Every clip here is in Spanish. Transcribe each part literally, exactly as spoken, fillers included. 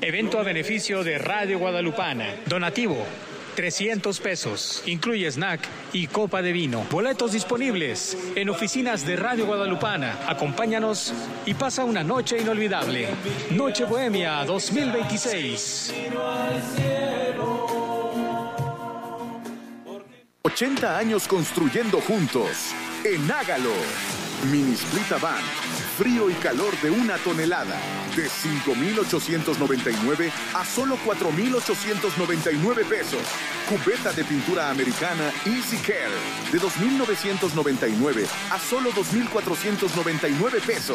Evento a beneficio de Radio Guadalupana. Donativo trescientos pesos. Incluye snack y copa de vino. Boletos disponibles en oficinas de Radio Guadalupana. Acompáñanos y pasa una noche inolvidable. Noche Bohemia dos mil veintiséis. ochenta años construyendo juntos. En Hágalo. Mini Split Van. Frío y calor de una tonelada. De cinco mil ochocientos noventa y nueve a solo cuatro mil ochocientos noventa y nueve pesos. Cubeta de pintura americana Easy Care. De dos mil novecientos noventa y nueve a solo dos mil cuatrocientos noventa y nueve pesos.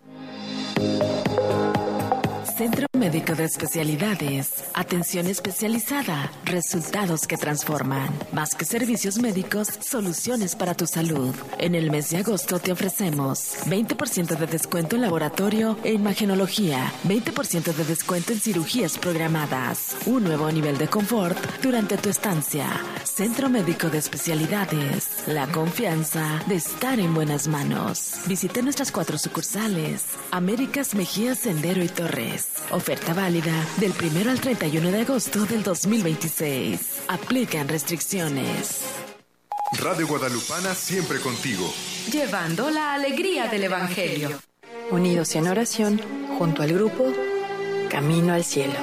Centro Médico de Especialidades. Atención especializada. Resultados que transforman. Más que servicios médicos, soluciones para tu salud. En el mes de agosto te ofrecemos veinte por ciento de descuento en laboratorio e imagenología. veinte por ciento de descuento en cirugías programadas. Un nuevo nivel de confort durante tu estancia. Centro Médico de Especialidades. La confianza de estar en buenas manos. Visite nuestras cuatro sucursales. Américas, Mejía, Sendero y Torres. Oferta válida del primero al treinta y uno de agosto del dos mil veintiséis. Aplican restricciones. Radio Guadalupana siempre contigo. Llevando la alegría del Evangelio. Unidos en oración, junto al grupo Camino al Cielo.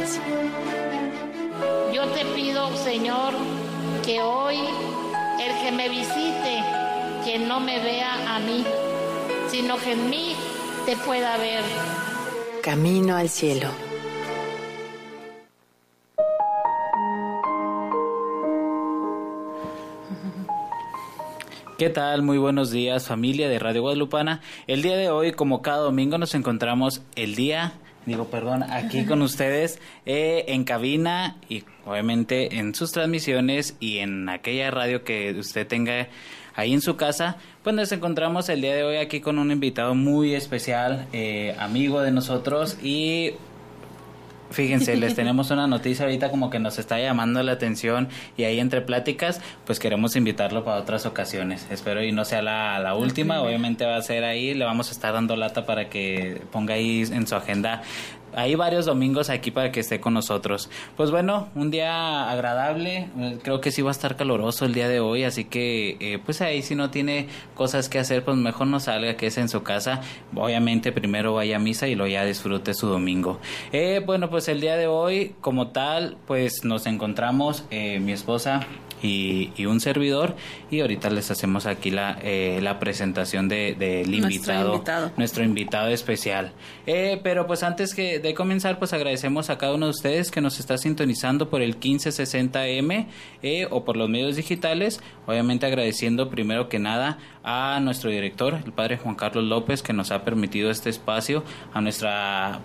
Yo te pido, Señor, que hoy el que me visite, que no me vea a mí, sino que en mí te pueda ver. Camino al Cielo. ¿Qué tal? Muy buenos días, familia de Radio Guadalupana. El día de hoy, como cada domingo, nos encontramos el día, digo, perdón, aquí con ustedes eh, en cabina y obviamente en sus transmisiones y en aquella radio que usted tenga ahí en su casa. Pues nos encontramos el día de hoy aquí con un invitado muy especial, eh, amigo de nosotros, y fíjense, les tenemos una noticia ahorita como que nos está llamando la atención, y ahí entre pláticas pues queremos invitarlo para otras ocasiones. Espero y no sea la, la última, obviamente va a ser ahí, le vamos a estar dando lata para que ponga ahí en su agenda hay varios domingos aquí para que esté con nosotros. Pues bueno, un día agradable, creo que sí va a estar caloroso el día de hoy, así que eh, pues ahí si no tiene cosas que hacer, pues mejor no salga, que es en su casa. Obviamente primero vaya a misa y luego ya disfrute su domingo. Eh, bueno, pues el día de hoy como tal, pues nos encontramos eh, mi esposa y, y un servidor, y ahorita les hacemos aquí la, eh, la presentación del de, de invitado, invitado, nuestro invitado especial. Eh, pero pues antes que de comenzar, pues agradecemos a cada uno de ustedes que nos está sintonizando por el quince sesenta eme eh, o por los medios digitales. Obviamente agradeciendo primero que nada a nuestro director, el padre Juan Carlos López, que nos ha permitido este espacio, a nuestra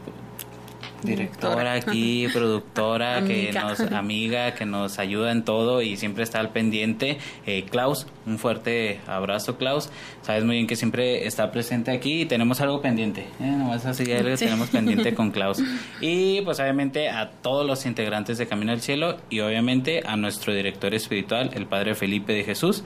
directora aquí, productora, que nos amiga, que nos ayuda en todo y siempre está al pendiente, eh, Klaus, un fuerte abrazo, Klaus. Sabes muy bien que siempre está presente aquí y tenemos algo pendiente, eh, nomás así algo sí. tenemos pendiente con Klaus. Y pues obviamente a todos los integrantes de Camino al Cielo y obviamente a nuestro director espiritual, el padre Felipe de Jesús,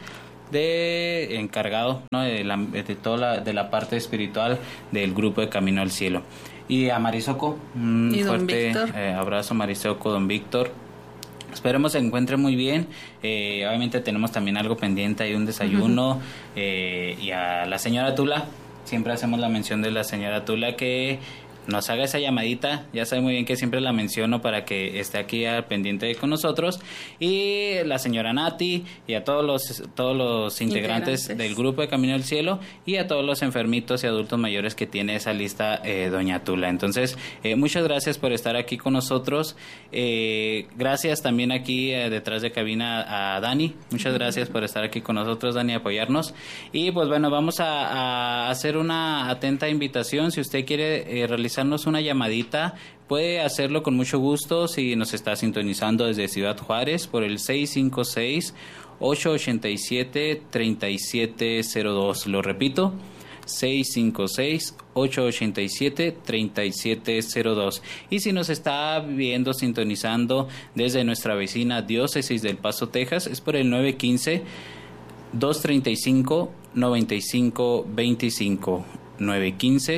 de encargado, ¿no?, de, la, de toda la, de la parte espiritual del grupo de Camino al Cielo. Y a Marisoco, un y fuerte eh, abrazo, Marisoco, don Víctor. Esperemos se encuentre muy bien. Eh, obviamente tenemos también algo pendiente, hay un desayuno. Uh-huh. eh, y a la señora Tula, siempre hacemos la mención de la señora Tula, que nos haga esa llamadita. Ya sabe muy bien que siempre la menciono para que esté aquí al pendiente con nosotros. Y la señora Nati y a todos los todos los integrantes, integrantes. del grupo de Camino al Cielo, y a todos los enfermitos y adultos mayores que tiene esa lista eh, doña Tula. Entonces, eh, muchas gracias por estar aquí con nosotros. Eh, gracias también aquí eh, detrás de cabina a Dani. Muchas gracias por estar aquí con nosotros, Dani, apoyarnos. Y pues bueno, vamos a, a hacer una atenta invitación. Si usted quiere eh, realizar una llamadita, puede hacerlo con mucho gusto si nos está sintonizando desde Ciudad Juárez por el seis cinco seis, ocho ocho siete, tres siete cero dos. Lo repito, seis cinco seis, ocho ocho siete, tres siete cero dos. Y si nos está viendo, sintonizando desde nuestra vecina Diócesis del Paso, Texas, es por el nueve uno cinco, dos tres cinco, nueve cinco dos cinco, nueve uno cinco,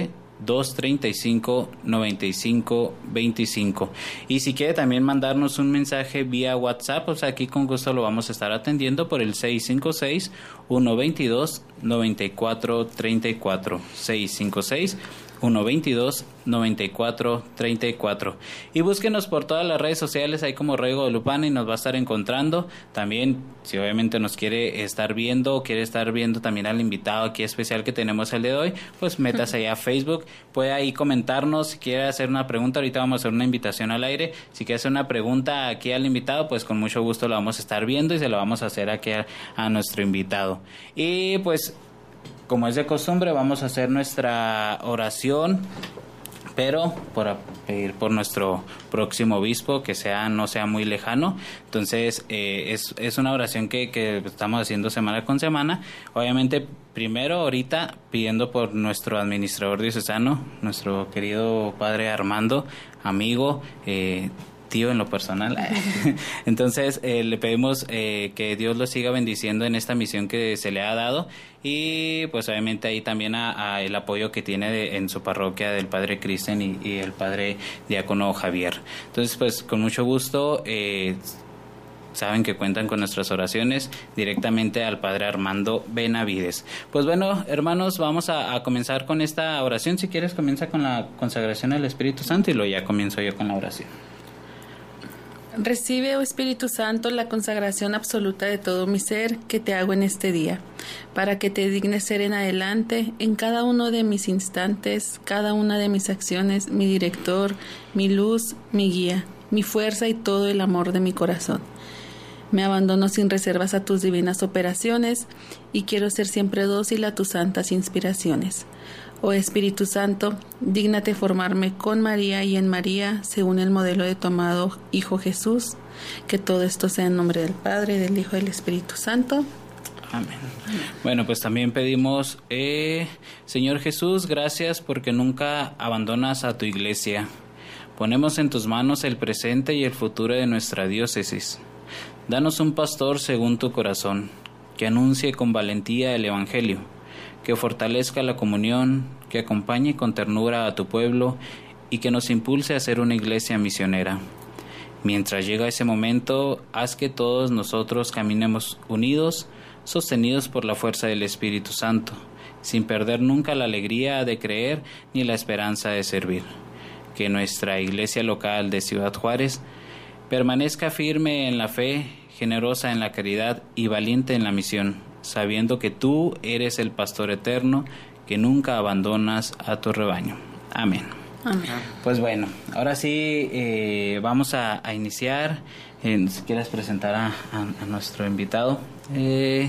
dos treinta y cinco, noventa y cinco veinticinco. Y si quiere también mandarnos un mensaje vía WhatsApp, pues aquí con gusto lo vamos a estar atendiendo por el seis cinco seis, uno veintidós, noventa y cuatro treinta y cuatro. seis cinco seis, uno veintidós, noventa y cuatro treinta y cuatro. Y búsquenos por todas las redes sociales, ahí como Radio Guadalupana, y nos va a estar encontrando. También, si obviamente nos quiere estar viendo, o quiere estar viendo también al invitado aquí especial que tenemos el de hoy, pues métase allá a Facebook, puede ahí comentarnos, si quiere hacer una pregunta, ahorita vamos a hacer una invitación al aire. Si quiere hacer una pregunta aquí al invitado, pues con mucho gusto la vamos a estar viendo y se la vamos a hacer aquí a, a nuestro invitado. Y pues, como es de costumbre, vamos a hacer nuestra oración, pero por pedir por nuestro próximo obispo, que sea no sea muy lejano. Entonces, eh, es, es una oración que, que estamos haciendo semana con semana. Obviamente, primero, ahorita, pidiendo por nuestro administrador diocesano, nuestro querido padre Armando, amigo, eh, tío en lo personal. Entonces eh, le pedimos eh, que Dios lo siga bendiciendo en esta misión que se le ha dado, y pues obviamente ahí también a, a el apoyo que tiene de, en su parroquia del padre Cristian y, y el padre diácono Javier. Entonces pues con mucho gusto eh, saben que cuentan con nuestras oraciones directamente al padre Armando Benavides. Pues bueno, hermanos, vamos a, a comenzar con esta oración. Si quieres, comienza con la consagración al Espíritu Santo y luego ya comienzo yo con la oración. Recibe, oh Espíritu Santo, la consagración absoluta de todo mi ser que te hago en este día, para que te dignes ser en adelante, en cada uno de mis instantes, cada una de mis acciones, mi director, mi luz, mi guía, mi fuerza y todo el amor de mi corazón. Me abandono sin reservas a tus divinas operaciones y quiero ser siempre dócil a tus santas inspiraciones. Oh Espíritu Santo, dígnate formarme con María y en María, según el modelo de tu amado Hijo Jesús. Que todo esto sea en nombre del Padre, del Hijo y del Espíritu Santo. Amén. Bueno, pues también pedimos, eh, Señor Jesús, gracias porque nunca abandonas a tu iglesia. Ponemos en tus manos el presente y el futuro de nuestra diócesis. Danos un pastor según tu corazón, que anuncie con valentía el Evangelio, que fortalezca la comunión, que acompañe con ternura a tu pueblo y que nos impulse a ser una iglesia misionera. Mientras llega ese momento, haz que todos nosotros caminemos unidos, sostenidos por la fuerza del Espíritu Santo, sin perder nunca la alegría de creer ni la esperanza de servir. Que nuestra iglesia local de Ciudad Juárez permanezca firme en la fe, generosa en la caridad y valiente en la misión, sabiendo que tú eres el pastor eterno, que nunca abandonas a tu rebaño. Amén. Amén. Pues bueno, ahora sí eh, vamos a, a iniciar. Eh, si quieres presentar a, a, a nuestro invitado. Eh,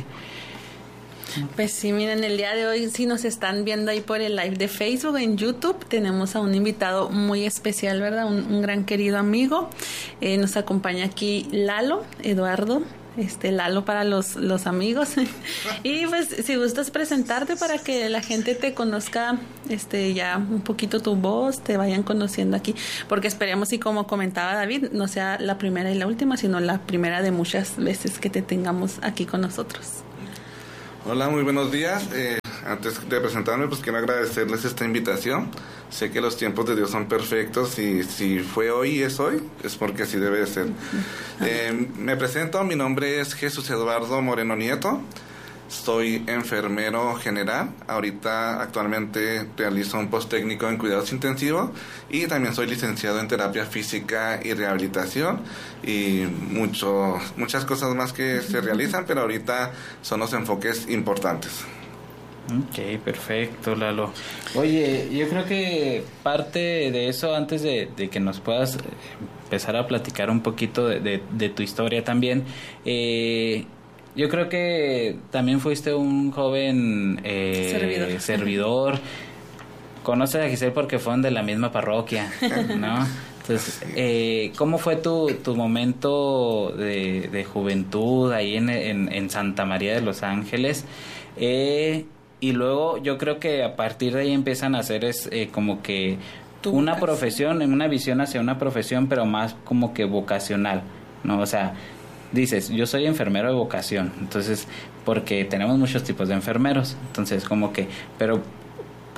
Pues sí, miren, el día de hoy, si nos están viendo ahí por el live de Facebook, en YouTube, tenemos a un invitado muy especial, ¿verdad? Un, un gran querido amigo. Eh, nos acompaña aquí Lalo, Eduardo. Este Lalo para los, los amigos. Y pues si gustas presentarte para que la gente te conozca este ya un poquito tu voz, te vayan conociendo aquí, porque esperemos, y como comentaba David, no sea la primera y la última, sino la primera de muchas veces que te tengamos aquí con nosotros. Hola, muy buenos días. Eh, antes de presentarme, pues quiero agradecerles esta invitación. Sé que los tiempos de Dios son perfectos y si fue hoy y es hoy, es porque así debe de ser. Eh, me presento, mi nombre es Jesús Eduardo Moreno Nieto. Soy enfermero general. Ahorita actualmente realizo un posttécnico en cuidados intensivos y también soy licenciado en terapia física y rehabilitación y mucho, muchas cosas más que se realizan, pero ahorita son los enfoques importantes. Ok, perfecto, Lalo. Oye, yo creo que parte de eso, antes de, de que nos puedas empezar a platicar un poquito de, de, de tu historia también, eh, yo creo que también fuiste un joven eh, servidor. servidor. Conoces a Giselle porque fueron de la misma parroquia, ¿no? Entonces, eh, ¿cómo fue tu, tu momento de, de juventud ahí en, en, en Santa María de los Ángeles? Eh, y luego yo creo que a partir de ahí empiezan a hacer es eh, como que una profesión, una visión hacia una profesión, pero más como que vocacional, ¿no? O sea, dices, yo soy enfermero de vocación, entonces, porque tenemos muchos tipos de enfermeros, entonces como que, pero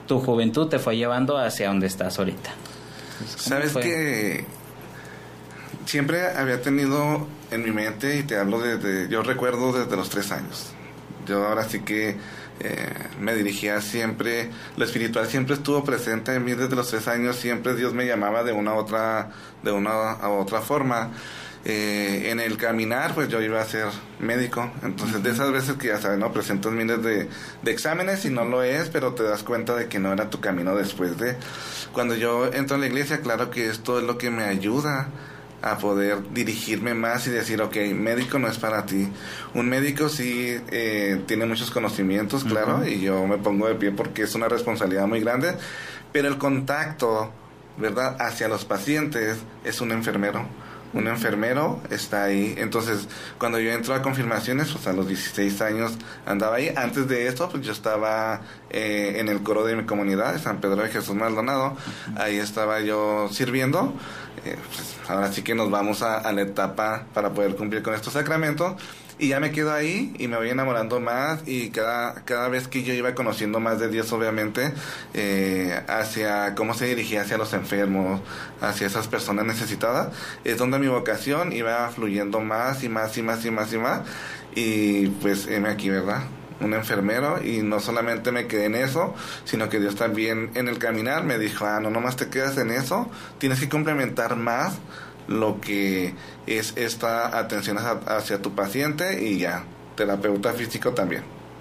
tu juventud te fue llevando hacia donde estás ahorita. Sabes fue? que siempre había tenido en mi mente, y te hablo desde, yo recuerdo desde los tres años. Yo ahora sí que eh, me dirigía siempre, lo espiritual siempre estuvo presente en mí desde los tres años, siempre Dios me llamaba de una a otra, de una a otra forma. Eh, en el caminar, pues yo iba a ser médico, entonces de esas veces que ya sabes, ¿no? Presentas miles de, de exámenes y no lo es, pero te das cuenta de que no era tu camino después de... Cuando yo entro a la iglesia, claro que esto es lo que me ayuda a poder dirigirme más y decir, ok, médico no es para ti. Un médico sí eh, tiene muchos conocimientos, claro, uh-huh. y yo me pongo de pie porque es una responsabilidad muy grande, pero el contacto, ¿verdad?, hacia los pacientes es un enfermero. Un enfermero está ahí. Entonces, cuando yo entro a confirmaciones, pues a los dieciséis años andaba ahí. Antes de esto, pues yo estaba eh, en el coro de mi comunidad, de San Pedro de Jesús Maldonado. Ahí estaba yo sirviendo. Eh, pues ahora sí que nos vamos a, a la etapa para poder cumplir con estos sacramentos. Y ya me quedo ahí y me voy enamorando más, y cada cada vez que yo iba conociendo más de Dios, obviamente, eh, hacia cómo se dirigía hacia los enfermos, hacia esas personas necesitadas, es donde mi vocación iba fluyendo más y más y más y más y más. Y pues heme aquí, ¿verdad?, un enfermero, y no solamente me quedé en eso, sino que Dios también en el caminar me dijo, ah, no nomás te quedas en eso, tienes que complementar más lo que es esta atención hacia tu paciente, y ya, terapeuta físico también.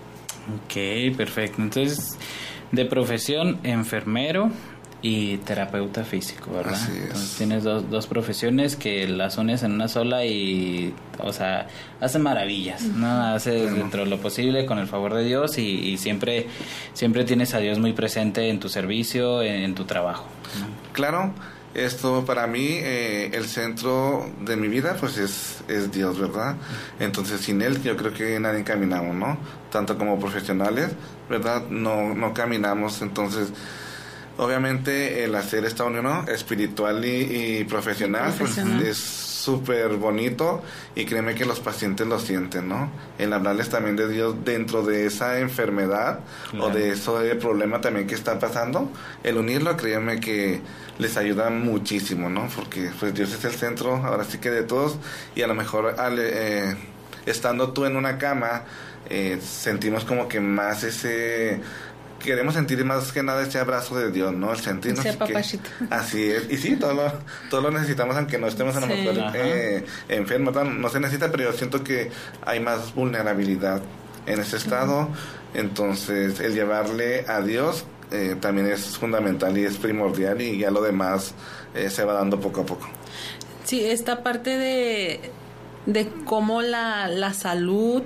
Ok, perfecto. Entonces, de profesión, enfermero y terapeuta físico, ¿verdad? Así es. Entonces tienes dos, dos profesiones que las unes en una sola y, o sea, hacen maravillas, ¿no? Haces bueno. dentro de lo posible con el favor de Dios, y, y siempre siempre tienes a Dios muy presente en tu servicio, en, en tu trabajo, ¿no? Claro. Esto para mí, eh, el centro de mi vida, pues es, es Dios, ¿verdad? Entonces, sin Él yo creo que nadie caminamos, ¿no? Tanto como profesionales, ¿verdad? No, no caminamos. Entonces, obviamente, el hacer esta unión, ¿no?, espiritual y, y profesional, profesional, pues es súper bonito, y créeme que los pacientes lo sienten, ¿no? El hablarles también de Dios dentro de esa enfermedad, claro, o de ese problema también que está pasando, el unirlo, créeme que les ayuda muchísimo, ¿no? Porque pues Dios es el centro, ahora sí que de todos, y a lo mejor al, eh, estando tú en una cama, eh, sentimos como que más ese... Queremos sentir más que nada ese abrazo de Dios, ¿no? El sentirnos ese papachito. Que, así es. Y sí, todo lo, todo lo necesitamos, aunque no estemos a lo mejor sí. eh, enfermos, no se necesita, pero yo siento que hay más vulnerabilidad en ese estado. Uh-huh. Entonces, el llevarle a Dios eh, también es fundamental y es primordial, y ya lo demás eh, se va dando poco a poco. Sí, esta parte de, de cómo la, la salud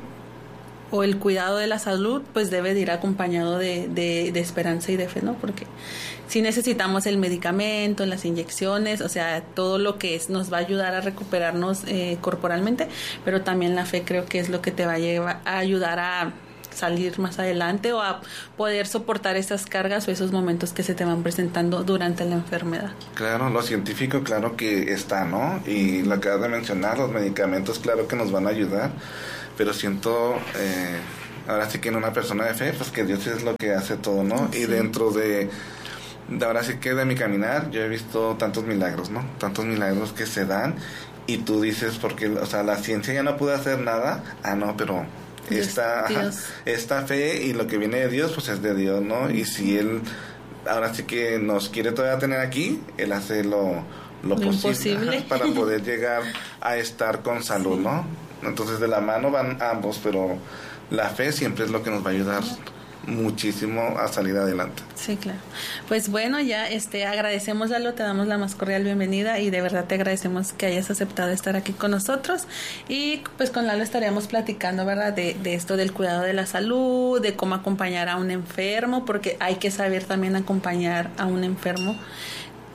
o el cuidado de la salud pues debe de ir acompañado de, de, de esperanza y de fe, ¿no? Porque si necesitamos el medicamento, las inyecciones, o sea, todo lo que es, nos va a ayudar a recuperarnos eh, corporalmente, pero también la fe creo que es lo que te va a, llevar, a ayudar a salir más adelante o a poder soportar esas cargas o esos momentos que se te van presentando durante la enfermedad. Claro, lo científico claro que está, ¿no? Y lo acabas de mencionar, los medicamentos claro que nos van a ayudar, pero siento eh, ahora sí que en una persona de fe, pues que Dios es lo que hace todo, ¿no? Sí. Y dentro de, de ahora sí que de mi caminar yo he visto tantos milagros, ¿no? Tantos milagros que se dan, y tú dices, porque, o sea, la ciencia ya no pudo hacer nada, ah, no, pero Dios, esta, Dios. esta fe y lo que viene de Dios, pues es de Dios, ¿no? Y si Él ahora sí que nos quiere todavía tener aquí, Él hace lo, lo, lo posible para poder llegar a estar con salud, sí. ¿no? Entonces de la mano van ambos, pero la fe siempre es lo que nos va a ayudar muchísimo a salir adelante. Sí, claro. Pues bueno, ya este agradecemos, Lalo, te damos la más cordial bienvenida, y de verdad te agradecemos que hayas aceptado estar aquí con nosotros, y pues con Lalo estaríamos platicando, ¿verdad?, de, de esto del cuidado de la salud, de cómo acompañar a un enfermo, porque hay que saber también acompañar a un enfermo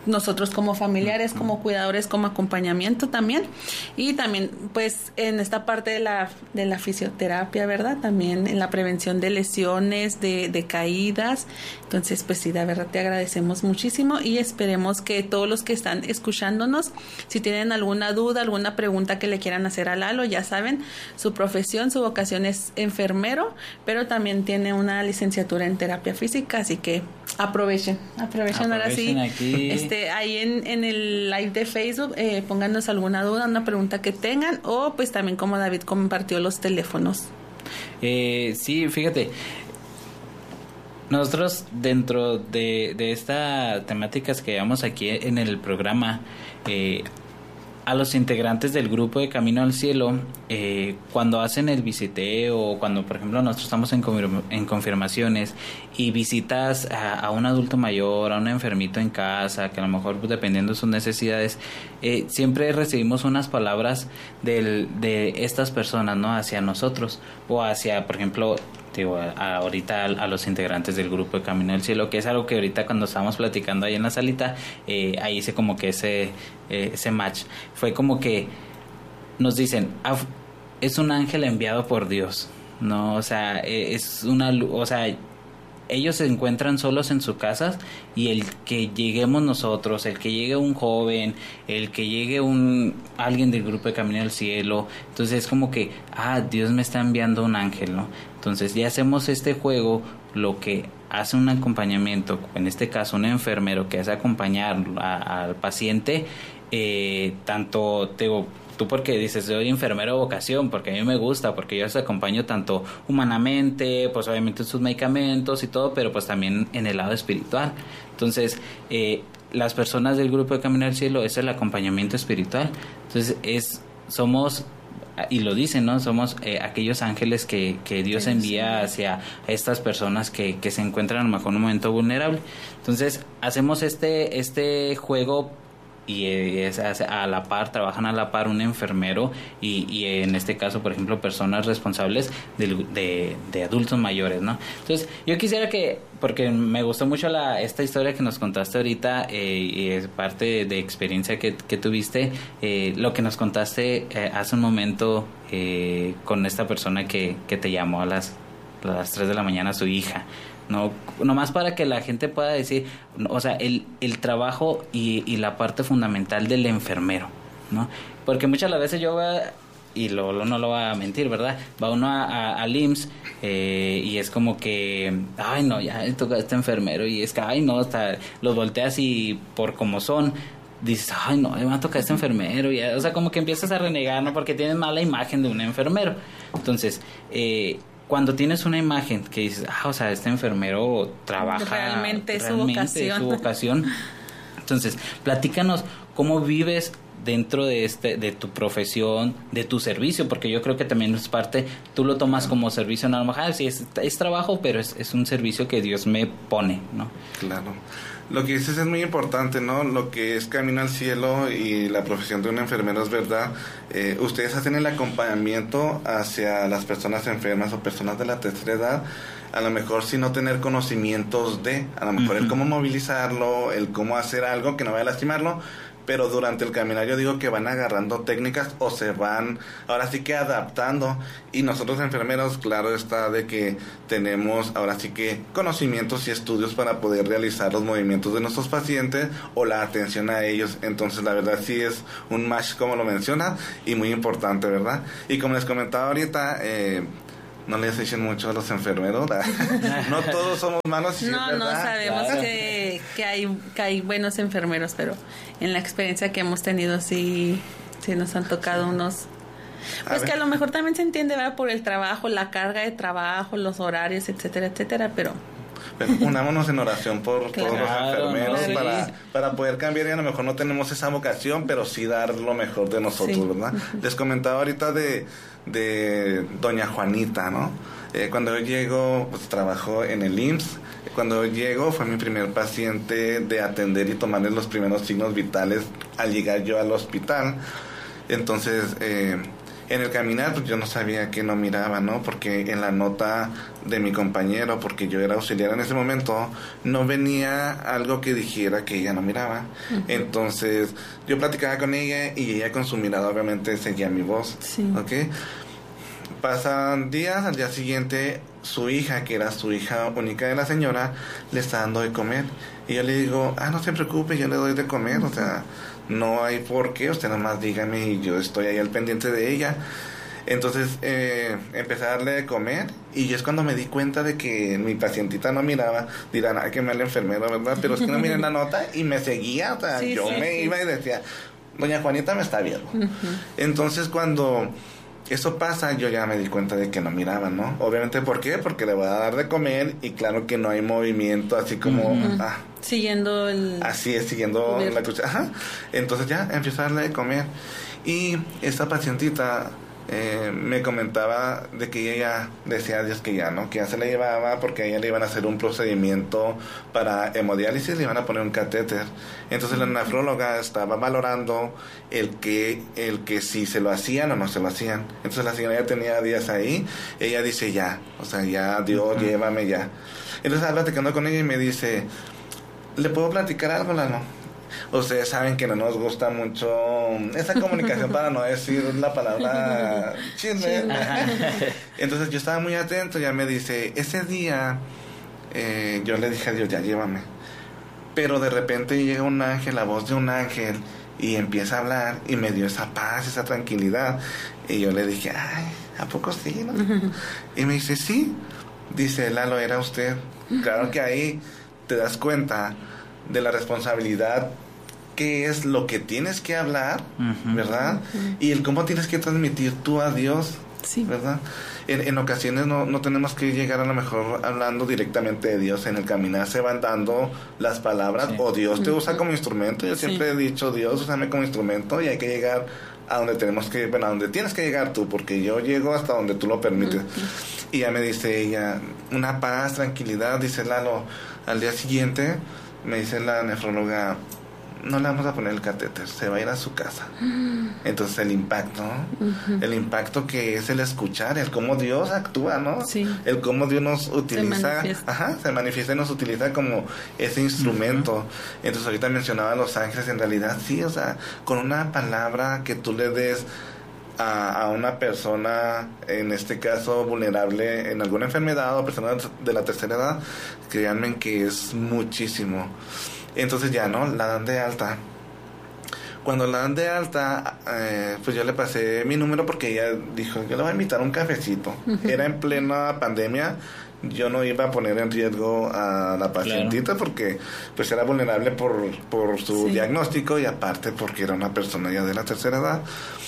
nosotros como familiares, uh-huh. como cuidadores, como acompañamiento también. Y también, pues, en esta parte de la, de la fisioterapia, ¿verdad? También en la prevención de lesiones, de, de caídas. Entonces, pues sí, de verdad te agradecemos muchísimo y esperemos que todos los que están escuchándonos, si tienen alguna duda, alguna pregunta que le quieran hacer a Lalo, ya saben, su profesión, su vocación es enfermero, pero también tiene una licenciatura en terapia física, así que aprovechen, aprovechen, aprovechen ahora sí. Aquí. Este, ahí en, en el live de Facebook, eh, pónganos alguna duda, una pregunta que tengan, o pues también como David compartió los teléfonos. Eh, sí, fíjate, nosotros dentro de, de estas temáticas que llevamos aquí en el programa, eh, a los integrantes del grupo de Camino al Cielo, eh, cuando hacen el visiteo, o cuando por ejemplo nosotros estamos en, confirma, en confirmaciones y visitas a, a un adulto mayor, a un enfermito en casa, que a lo mejor pues, dependiendo de sus necesidades, eh, siempre recibimos unas palabras del, de estas personas, ¿no? Hacia nosotros, o hacia, por ejemplo, digo, a, ahorita a, a los integrantes del grupo de Camino al Cielo, que es algo que ahorita cuando estábamos platicando ahí en la salita, eh, ahí hice como que ese, eh, ese match. Fue como que nos dicen, ah, es un ángel enviado por Dios, ¿no? O sea, es una, o sea, ellos se encuentran solos en sus casas y el que lleguemos nosotros, el que llegue un joven, el que llegue un alguien del grupo de Camino al Cielo, entonces es como que, ah, Dios me está enviando un ángel, ¿no? Entonces ya hacemos este juego, lo que hace un acompañamiento, en este caso un enfermero que hace acompañar a, al paciente, eh, tanto, te digo, tú porque dices, soy enfermero de vocación, porque a mí me gusta, porque yo les acompaño tanto humanamente, pues obviamente en sus medicamentos y todo, pero pues también en el lado espiritual. Entonces, eh, las personas del grupo de Camino al Cielo, es el acompañamiento espiritual. Entonces, es somos, y lo dicen, ¿no? Somos eh, aquellos ángeles que, que Dios envía hacia estas personas que, que se encuentran a lo mejor en un momento vulnerable. Entonces, hacemos este, este juego y es a la par, trabajan a la par un enfermero y, y en este caso, por ejemplo, personas responsables de, de, de adultos mayores, ¿no? Entonces, yo quisiera que, porque me gustó mucho la esta historia que nos contaste ahorita, eh, y es parte de, de experiencia que, que tuviste, eh, lo que nos contaste eh, hace un momento eh, con esta persona que, que te llamó a las, a las tres de la mañana, su hija. No, nomás para que la gente pueda decir, o sea, el, el trabajo y, y la parte fundamental del enfermero, ¿no? Porque muchas las veces yo voy a, y lo, lo, no lo va a mentir, ¿verdad? Va uno a, a, al I M S S eh, y es como que, ay no, ya toca este enfermero, y es que, ay no, hasta los volteas y por como son, dices, ay no, me va a tocar este enfermero, y, o sea, como que empiezas a renegar, ¿no? Porque tienes mala imagen de un enfermero. Entonces, eh, cuando tienes una imagen que dices, ah, o sea, este enfermero trabaja realmente, realmente su vocación. su vocación. Entonces, platícanos cómo vives dentro de este, de tu profesión, de tu servicio, porque yo creo que también es parte, tú lo tomas como servicio, no a lo mejor, sí, es, es trabajo, pero es, es un servicio que Dios me pone, ¿no? Claro. Lo que dices es muy importante, ¿no? Lo que es Camino al Cielo y la profesión de un enfermero es verdad. Eh, ustedes hacen el acompañamiento hacia las personas enfermas o personas de la tercera edad, a lo mejor sin no tener conocimientos de, a lo mejor uh-huh. el cómo movilizarlo, el cómo hacer algo que no vaya a lastimarlo, pero durante el caminar yo digo que van agarrando técnicas o se van ahora sí que adaptando, y nosotros enfermeros, claro está de que tenemos ahora sí que conocimientos y estudios para poder realizar los movimientos de nuestros pacientes o la atención a ellos. Entonces la verdad sí es un match, como lo menciona, y muy importante, ¿verdad? Y como les comentaba ahorita, eh, no les echen mucho a los enfermeros. No todos somos malos. No, ¿verdad? No, sabemos claro. que, que, hay, que hay buenos enfermeros, pero en la experiencia que hemos tenido sí, sí nos han tocado unos... Pues a que a lo mejor también se entiende, ¿verdad? Por el trabajo, la carga de trabajo, los horarios, etcétera, etcétera, pero... Pero unámonos en oración por claro, todos los enfermeros sí. para, para poder cambiar, y a lo mejor no tenemos esa vocación, pero sí dar lo mejor de nosotros, sí. ¿verdad? Les comentaba ahorita de, de doña Juanita, ¿no? Eh, cuando yo llego, pues trabajó en el I M S S. Cuando llego fue mi primer paciente de atender y tomarle los primeros signos vitales al llegar yo al hospital. Entonces, eh, En el caminar, pues yo no sabía que no miraba, ¿no? Porque en la nota de mi compañero, porque yo era auxiliar en ese momento, no venía algo que dijera que ella no miraba. Uh-huh. Entonces, yo platicaba con ella y ella con su mirada obviamente seguía mi voz. Sí. ¿Ok? Pasan días, al día siguiente, su hija, que era su hija única de la señora, le está dando de comer. Y yo le digo, ah, no se preocupe, yo le doy de comer, o sea... No hay por qué, usted nomás dígame y yo estoy ahí al pendiente de ella. Entonces eh, empecé a darle de comer y es cuando me di cuenta de que mi pacientita no miraba. Dirán, ay, que mal enfermero, ¿verdad? Pero es que no miré la nota y me seguía, o sea, sí, yo sí, me sí. iba y decía, doña Juanita me está viendo. Uh-huh. Entonces cuando eso pasa, yo ya me di cuenta de que no miraban, ¿no? Obviamente, ¿por qué? Porque le voy a dar de comer y claro que no hay movimiento así como... Uh-huh. ah, siguiendo el... Así es, siguiendo la cuchara. Ajá. Entonces ya empiezo a darle de comer. Y esta pacientita eh, me comentaba de que ella decía a Dios que ya, ¿no? Que ya se la llevaba porque a ella le iban a hacer un procedimiento para hemodiálisis, le iban a poner un catéter. Entonces la nefróloga estaba valorando el que, el que si se lo hacían o no se lo hacían. Entonces la señora ya tenía días ahí. Ella dice ya, o sea, ya Dios, uh-huh. llévame ya. Entonces estaba platicando con ella y me dice... ¿Le puedo platicar algo, Lalo? Ustedes saben que no nos gusta mucho esa comunicación para no decir la palabra chisme. Entonces yo estaba muy atento, ya me dice, ese día eh, yo le dije a Dios, ya llévame. Pero de repente llega un ángel, la voz de un ángel, y empieza a hablar y me dio esa paz, esa tranquilidad. Y yo le dije, ay, ¿a poco sí, no? Y me dice, sí. Dice, Lalo, era usted. Claro que ahí... te das cuenta de la responsabilidad que es lo que tienes que hablar, uh-huh. ¿verdad? Uh-huh. Y el cómo tienes que transmitir tú a Dios, sí. ¿verdad? En, en ocasiones no, no tenemos que llegar a lo mejor hablando directamente de Dios. En el caminar se van dando las palabras, sí. o Dios te usa como instrumento. Yo siempre sí. he dicho, Dios, úsame como instrumento y hay que llegar a donde tenemos que, bueno, a donde tienes que llegar tú, porque yo llego hasta donde tú lo permites. Uh-huh. Y ya me dice ella, una paz, tranquilidad, dice Lalo. Al día siguiente me dice la nefróloga, no le vamos a poner el catéter, se va a ir a su casa. Uh-huh. Entonces el impacto, uh-huh. el impacto que es el escuchar, el cómo Dios actúa, ¿no? Sí. El cómo Dios nos utiliza, se manifiesta. Ajá, se manifiesta y nos utiliza como ese instrumento. Uh-huh. Entonces ahorita mencionaba a los ángeles, en realidad sí, o sea, con una palabra que tú le des A, a una persona, en este caso vulnerable en alguna enfermedad o persona de la tercera edad, créanme que es muchísimo. Entonces ya, ¿no? La dan de alta. Cuando la dan de alta, eh, pues yo le pasé mi número porque ella dijo, yo le voy a invitar a un cafecito. Uh-huh. Era en plena pandemia. Yo no iba a poner en riesgo a la pacientita, claro. porque pues era vulnerable por, por su sí. diagnóstico y aparte porque era una persona ya de la tercera edad.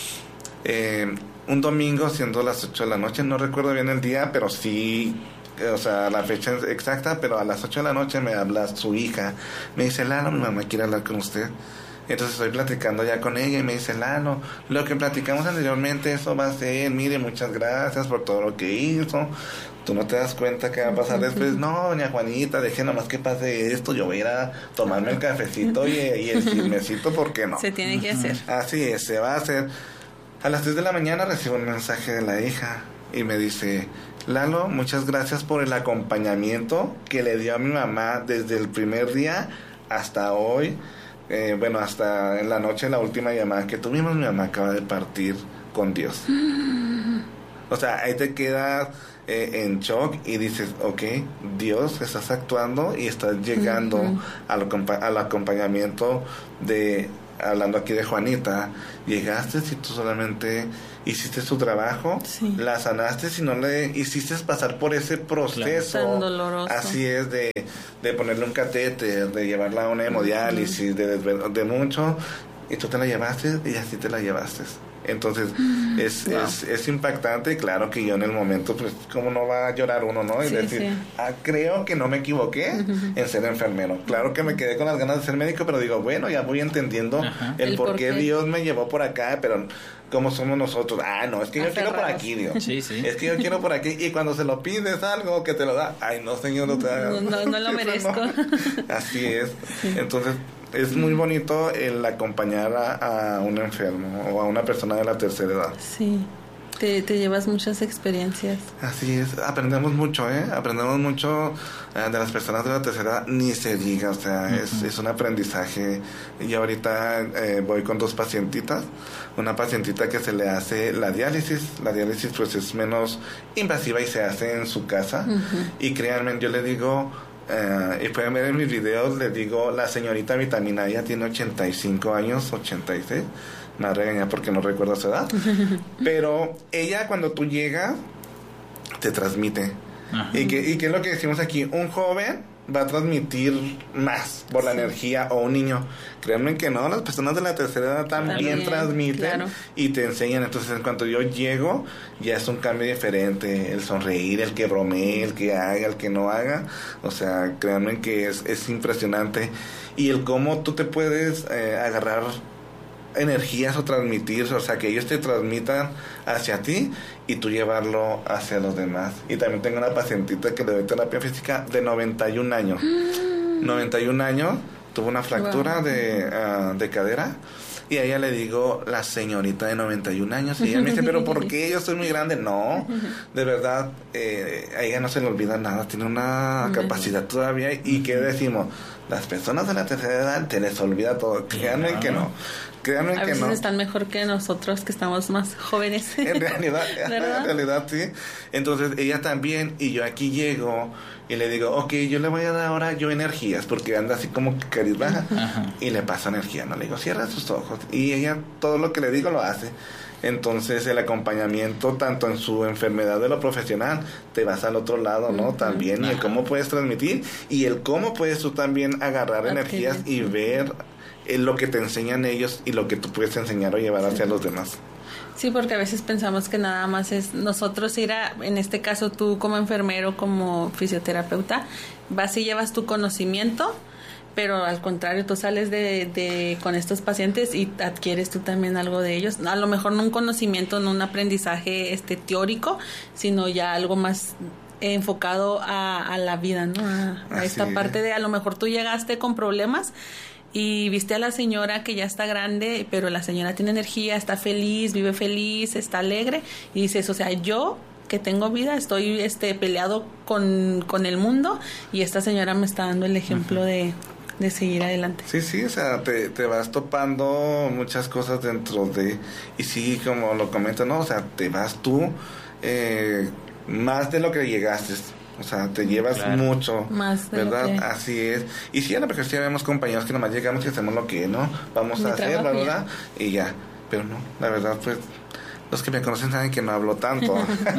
Eh, un domingo, siendo las ocho de la noche, no recuerdo bien el día, pero sí, eh, o sea, la fecha exacta, pero a las ocho de la noche me habla su hija. Me dice, Lalo, mi mamá quiere hablar con usted. Entonces estoy platicando ya con ella y me dice, Lalo, lo que platicamos anteriormente, eso va a ser, mire, muchas gracias por todo lo que hizo. Tú no te das cuenta qué va a pasar después. No, doña Juanita, deje nomás que pase esto, yo voy a ir a tomarme el cafecito y, y el chismecito, ¿por qué no? Se tiene que hacer. Así es, se va a hacer. A las tres de la mañana recibo un mensaje de la hija y me dice, Lalo, muchas gracias por el acompañamiento que le dio a mi mamá desde el primer día hasta hoy. Eh, bueno, hasta en la noche, la última llamada que tuvimos, mi mamá acaba de partir con Dios. O sea, ahí te quedas eh, en shock y dices, ok, Dios, estás actuando y estás llegando uh-huh. al, al acompañamiento de... Hablando aquí de Juanita, llegaste y tú solamente hiciste tu trabajo, sí. la sanaste y no le hiciste pasar por ese proceso claro. tan doloroso. Así es, de, de ponerle un catéter, de llevarla a una hemodiálisis, uh-huh. de, de, de mucho, y tú te la llevaste y así te la llevaste. Entonces mm, es, no. es es impactante y claro que yo en el momento pues cómo no va a llorar uno, ¿no? Y sí, decir, sí. ah, creo que no me equivoqué uh-huh. en ser enfermero. Claro que me quedé con las ganas de ser médico, pero digo, bueno, ya voy entendiendo uh-huh. el, el por qué Dios me llevó por acá, pero ¿cómo somos nosotros? Ah, no, es que yo Aferrados. quiero por aquí, Dios. Sí, sí. Es que yo quiero por aquí y cuando se lo pides algo que te lo da, ay, no, Señor, no te hagas. No, no, no lo merezco. No. Así es. Sí. Entonces, es muy bonito el acompañar a, a un enfermo o a una persona de la tercera edad. Sí, Te, te llevas muchas experiencias. Así es, aprendemos mucho, ¿eh? Aprendemos mucho eh, de las personas de la tercera edad, ni se diga, o sea, uh-huh. es, es un aprendizaje. Y ahorita eh, voy con dos pacientitas, una pacientita que se le hace la diálisis, la diálisis pues es menos invasiva y se hace en su casa, uh-huh. y créanme, yo le digo, eh, y pueden ver en mis videos, le digo, la señorita Vitamina, ella tiene ochenta y cinco años, ochenta y seis, me regaña porque no recuerdo su edad, pero ella cuando tú llegas te transmite. Ajá. y que y que es lo que decimos aquí, un joven va a transmitir más por la sí. energía, o un niño, créanme que no, las personas de la tercera edad también, también transmiten, claro. y te enseñan. Entonces en cuanto yo llego ya es un cambio diferente, el sonreír, el que bromee, el que haga, el que no haga, o sea, créanme que es, es impresionante, y el cómo tú te puedes eh, agarrar energías o transmitir, o sea, que ellos te transmitan hacia ti y tú llevarlo hacia los demás. Y también tengo una pacientita que le doy terapia física de noventa y un años. Mm. noventa y un años, tuvo una fractura wow. de, uh, de cadera, y a ella le digo la señorita de noventa y un años, y ella me dice, pero ¿por qué? Yo soy muy grande. No, de verdad, eh, a ella no se le olvida nada, tiene una capacidad todavía. ¿Y qué decimos? Las personas de la tercera edad te les olvida todo. Créanme no. que no. Créanme a que veces no. están mejor que nosotros, que estamos más jóvenes. En realidad, en realidad sí. Entonces ella también, y yo aquí llego y le digo, ok, yo le voy a dar ahora yo energías, porque anda así como carizbaja, y le paso energía, no le digo, cierra sus ojos, y ella todo lo que le digo lo hace. Entonces el acompañamiento tanto en su enfermedad de lo profesional, te vas al otro lado, ¿no? Uh-huh. También, y el cómo puedes transmitir, y el cómo puedes tú también agarrar okay. energías y ver eh, lo que te enseñan ellos y lo que tú puedes enseñar o llevar hacia sí. los demás. Sí, porque a veces pensamos que nada más es nosotros ir a, en este caso tú como enfermero, como fisioterapeuta, vas y llevas tu conocimiento, pero al contrario, tú sales de, de con estos pacientes y adquieres tú también algo de ellos. A lo mejor no un conocimiento, no un aprendizaje este teórico, sino ya algo más enfocado a, a la vida, ¿no? A, a esta parte de, a lo mejor tú llegaste con problemas y viste a la señora que ya está grande, pero la señora tiene energía, está feliz, vive feliz, está alegre, y dices, o sea, yo que tengo vida, estoy este peleado con, con el mundo, y esta señora me está dando el ejemplo uh-huh. de, de seguir adelante. Sí, sí, o sea, te, te vas topando muchas cosas dentro de, y sí, como lo comento, ¿no? O sea, te vas tú eh, más de lo que llegaste. O sea, te llevas claro. mucho, más de ¿verdad? Que... Así es. Y sí, a la mejor sí vemos compañeros que nomás llegamos y hacemos lo que, ¿no? Vamos Mi a hacer, la verdad, ya. y ya. Pero no, la verdad, pues, los que me conocen saben que no hablo tanto.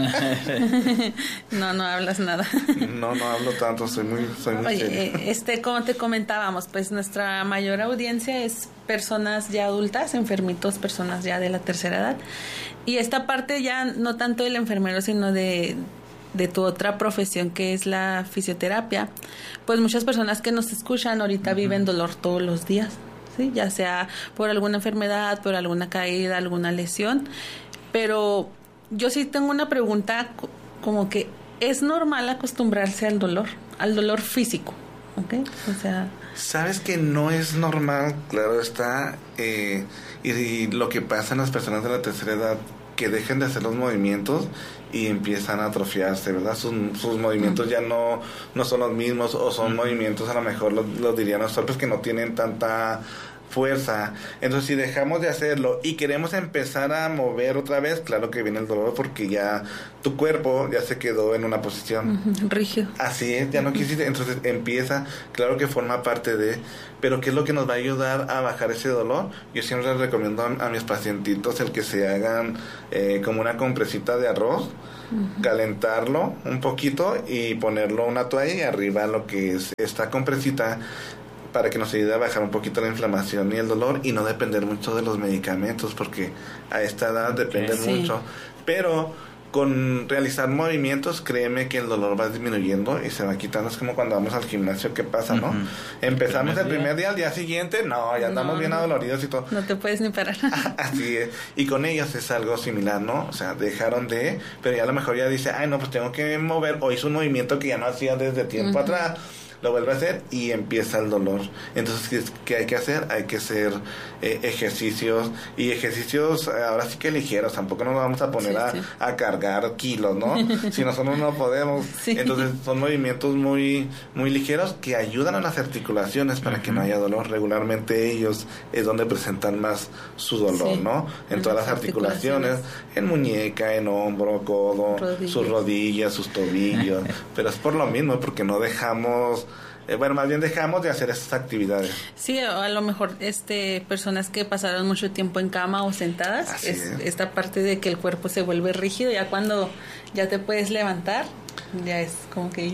no, no hablas nada. no, no hablo tanto, soy muy, soy muy Oye, serio. Eh, este, como te comentábamos, pues nuestra mayor audiencia es personas ya adultas, enfermitos, personas ya de la tercera edad. Y esta parte ya no tanto del enfermero, sino de... de tu otra profesión, que es la fisioterapia, pues muchas personas que nos escuchan ahorita uh-huh. viven dolor todos los días, ¿sí? Ya sea por alguna enfermedad, por alguna caída, alguna lesión. Pero yo sí tengo una pregunta, como que ¿es normal acostumbrarse al dolor, al dolor físico? ¿Okay? O sea... Sabes que no es normal, claro está, eh, y, y lo que pasa en las personas de la tercera edad, que dejen de hacer los movimientos y empiezan a atrofiarse, ¿verdad? Sus, sus movimientos uh-huh. ya no, no son los mismos, o son uh-huh. movimientos, a lo mejor los, los dirían los torpes, que no tienen tanta fuerza. Entonces, si dejamos de hacerlo y queremos empezar a mover otra vez, claro que viene el dolor, porque ya tu cuerpo ya se quedó en una posición uh-huh. rígido. Así es, ya no quisiste, entonces empieza, claro que forma parte de, pero ¿qué es lo que nos va a ayudar a bajar ese dolor? Yo siempre les recomiendo a, a mis pacientitos el que se hagan eh, como una compresita de arroz, uh-huh. calentarlo un poquito y ponerlo una toalla y arriba lo que es esta compresita, para que nos ayude a bajar un poquito la inflamación y el dolor, y no depender mucho de los medicamentos, porque a esta edad depende sí. mucho. Pero con realizar movimientos, créeme que el dolor va disminuyendo y se va quitando. Es como cuando vamos al gimnasio, ¿qué pasa, no? Uh-huh. Empezamos el primer día, al día siguiente, no, ya andamos no, bien adoloridos y todo. No te puedes ni parar. Así es. Y con ellos es algo similar, ¿no? O sea, dejaron de, pero ya a lo mejor ya dice, ay, no, pues tengo que mover, o hizo un movimiento que ya no hacía desde tiempo uh-huh. atrás. lo vuelve a hacer y empieza el dolor. Entonces, ¿qué hay que hacer? Hay que hacer eh, ejercicios, y ejercicios eh, ahora sí que ligeros, tampoco nos vamos a poner sí, a, sí. a cargar kilos, ¿no? Si nosotros no podemos. Sí. Entonces, son movimientos muy, muy ligeros que ayudan a las articulaciones para uh-huh. que no haya dolor. Regularmente ellos es donde presentan más su dolor, sí. ¿no? En, en todas las articulaciones, articulaciones, en muñeca, en hombro, codo, rodillas. sus rodillas, sus tobillos, pero es por lo mismo, porque no dejamos, eh, bueno, más bien dejamos de hacer esas actividades. Sí, a lo mejor este personas que pasaron mucho tiempo en cama o sentadas, es, es esta parte de que el cuerpo se vuelve rígido, ya cuando ya te puedes levantar, ya es como que...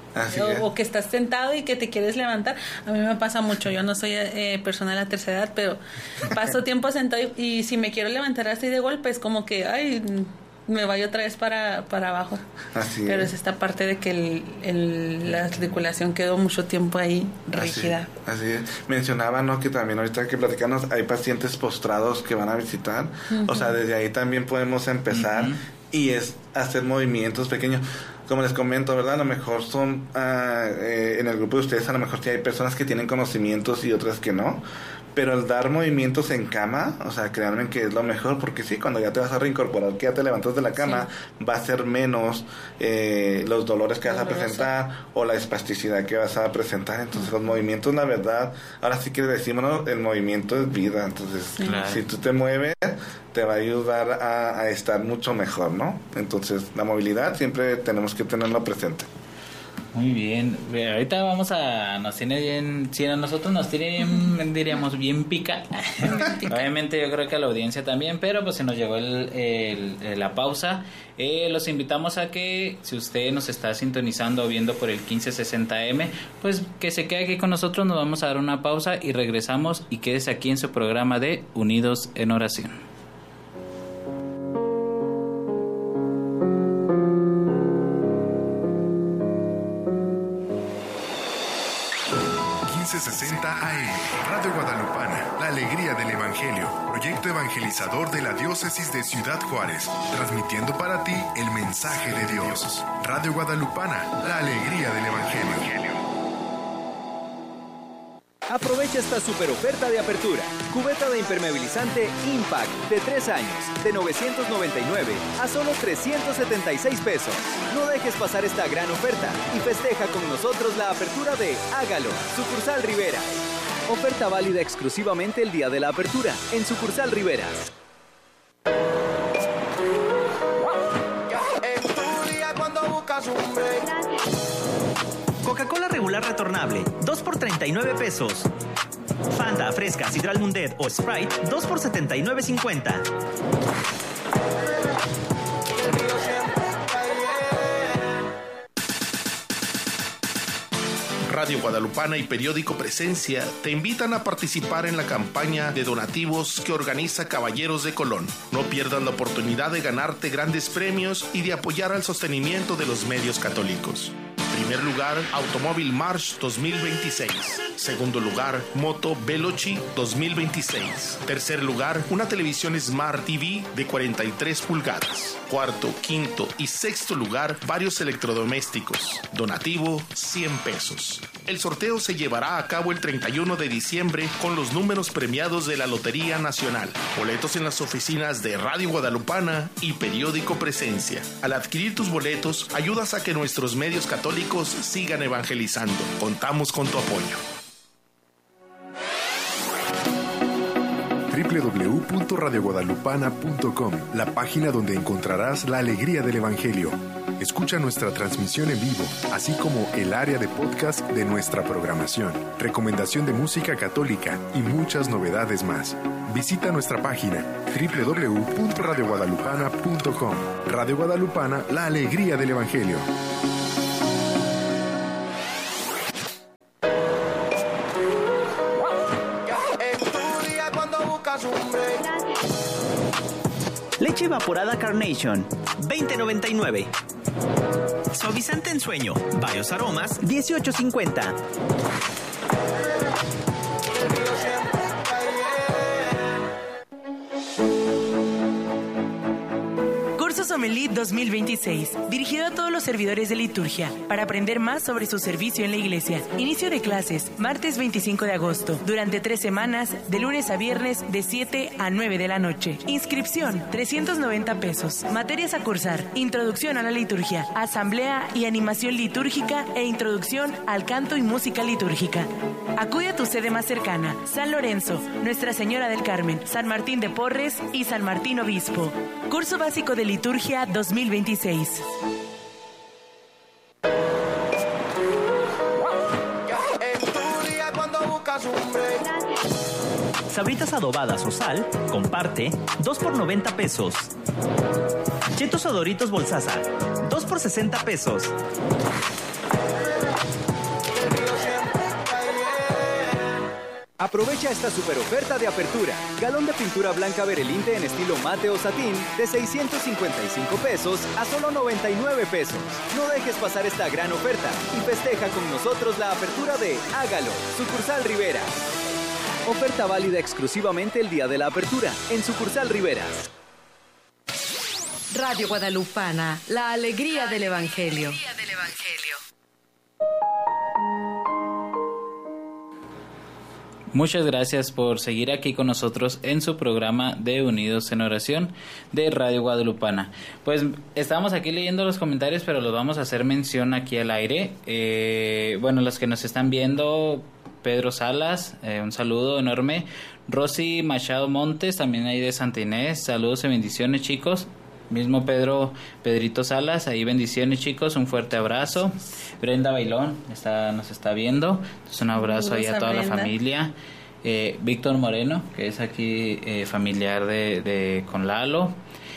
O, o que estás sentado y que te quieres levantar. A mí me pasa mucho, yo no soy eh, persona de la tercera edad, pero paso tiempo sentado y, y si me quiero levantar así de golpe es como que, ay, me vaya otra vez para, para abajo. Así pero es. es esta parte de que el, el, la articulación quedó mucho tiempo ahí rígida. Así, así es. Mencionaba, ¿no?, que también ahorita que platicamos hay pacientes postrados que van a visitar. Uh-huh. O sea, desde ahí también podemos empezar uh-huh. y es hacer movimientos pequeños. Como les comento, ¿verdad? A lo mejor son, uh, eh, en el grupo de ustedes, a lo mejor sí hay personas que tienen conocimientos y otras que no. Pero el dar movimientos en cama, o sea, créanme que es lo mejor, porque sí, cuando ya te vas a reincorporar, que ya te levantas de la cama, sí. va a ser menos eh, los dolores que vas a presentar o la espasticidad que vas a presentar. Entonces, los movimientos, la verdad, ahora sí que decimos, ¿no?, el movimiento es vida. Entonces, claro. si tú te mueves, te va a ayudar a, a estar mucho mejor, ¿no? Entonces, la movilidad siempre tenemos que tenerlo presente. Muy bien, ahorita vamos a, nos tiene bien, si a nosotros nos tiene bien, diríamos bien pica, obviamente yo creo que a la audiencia también, pero pues se nos llegó el, el, el, la pausa. Eh, los invitamos a que, si usted nos está sintonizando o viendo por el quince sesenta eme, pues que se quede aquí con nosotros, nos vamos a dar una pausa y regresamos, y quédese aquí en su programa de Unidos en Oración. quince sesenta A M, Radio Guadalupana, la alegría del Evangelio, proyecto evangelizador de la diócesis de Ciudad Juárez, transmitiendo para ti el mensaje de Dios. Radio Guadalupana, la alegría del Evangelio. Aprovecha esta super oferta de apertura. Cubeta de impermeabilizante Impact de tres años, de novecientos noventa y nueve a solo trescientos setenta y seis pesos. No dejes pasar esta gran oferta y festeja con nosotros la apertura de Hágalo, Sucursal Rivera. Oferta válida exclusivamente el día de la apertura en Sucursal Rivera. Coca-Cola regular retornable, dos por treinta y nueve pesos. Fanta, Fresca, Sidral Mundet o Sprite, dos por setenta y nueve cincuenta. Radio Guadalupana y Periódico Presencia te invitan a participar en la campaña de donativos que organiza Caballeros de Colón. No pierdas la oportunidad de ganarte grandes premios y de apoyar al sostenimiento de los medios católicos. Primer lugar, Automóvil March dos mil veintiséis. Segundo lugar, Moto Veloci dos mil veintiséis. Tercer lugar, una televisión Smart T V de cuarenta y tres pulgadas. Cuarto, quinto y sexto lugar, varios electrodomésticos. Donativo, cien pesos. El sorteo se llevará a cabo el treinta y uno de diciembre con los números premiados de la Lotería Nacional. Boletos en las oficinas de Radio Guadalupana y Periódico Presencia. Al adquirir tus boletos, ayudas a que nuestros medios católicos sigan evangelizando. Contamos con tu apoyo. doble u doble u doble u punto radio guadalupana punto com, la página donde encontrarás la alegría del Evangelio. Escucha nuestra transmisión en vivo, así como el área de podcast de nuestra programación, recomendación de música católica y muchas novedades más. Visita nuestra página doble u doble u doble u punto radio guadalupana punto com. Radio Guadalupana, la alegría del Evangelio. Leche evaporada Carnation, veinte noventa y nueve. Suavizante en sueño, varios aromas, dieciocho cincuenta. Sommelier dos mil veintiséis, dirigido a todos los servidores de liturgia, para aprender más sobre su servicio en la iglesia. Inicio de clases, martes veinticinco de agosto, durante tres semanas, de lunes a viernes, de siete a nueve de la noche. Inscripción, trescientos noventa pesos. Materias a cursar, introducción a la liturgia, asamblea y animación litúrgica e introducción al canto y música litúrgica. Acude a tu sede más cercana, San Lorenzo, Nuestra Señora del Carmen, San Martín de Porres y San Martín Obispo. Curso básico de liturgia dos mil veintiséis. Sabritas adobadas o sal, comparte, dos por noventa pesos. Chetos o Doritos Bolsaza, dos por sesenta pesos. Aprovecha esta super oferta de apertura. Galón de pintura blanca Berelinte en estilo mate o satín de seiscientos cincuenta y cinco pesos a solo noventa y nueve pesos. No dejes pasar esta gran oferta y festeja con nosotros la apertura de Hágalo, Sucursal Rivera. Oferta válida exclusivamente el día de la apertura en Sucursal Rivera. Radio Guadalupana, la alegría del Evangelio. Muchas gracias por seguir aquí con nosotros en su programa de Unidos en Oración de Radio Guadalupana. Pues estamos aquí leyendo los comentarios, pero los vamos a hacer mención aquí al aire. Eh, bueno, los que nos están viendo, Pedro Salas, eh, un saludo enorme. Rosy Machado Montes, también ahí de Santa Inés, saludos y bendiciones, chicos. Mismo Pedro, Pedrito Salas, ahí bendiciones, chicos, un fuerte abrazo. Brenda Bailón está, nos está viendo, entonces un abrazo ahí a toda la familia. Eh, Víctor Moreno, que es aquí eh, familiar de, de con Lalo.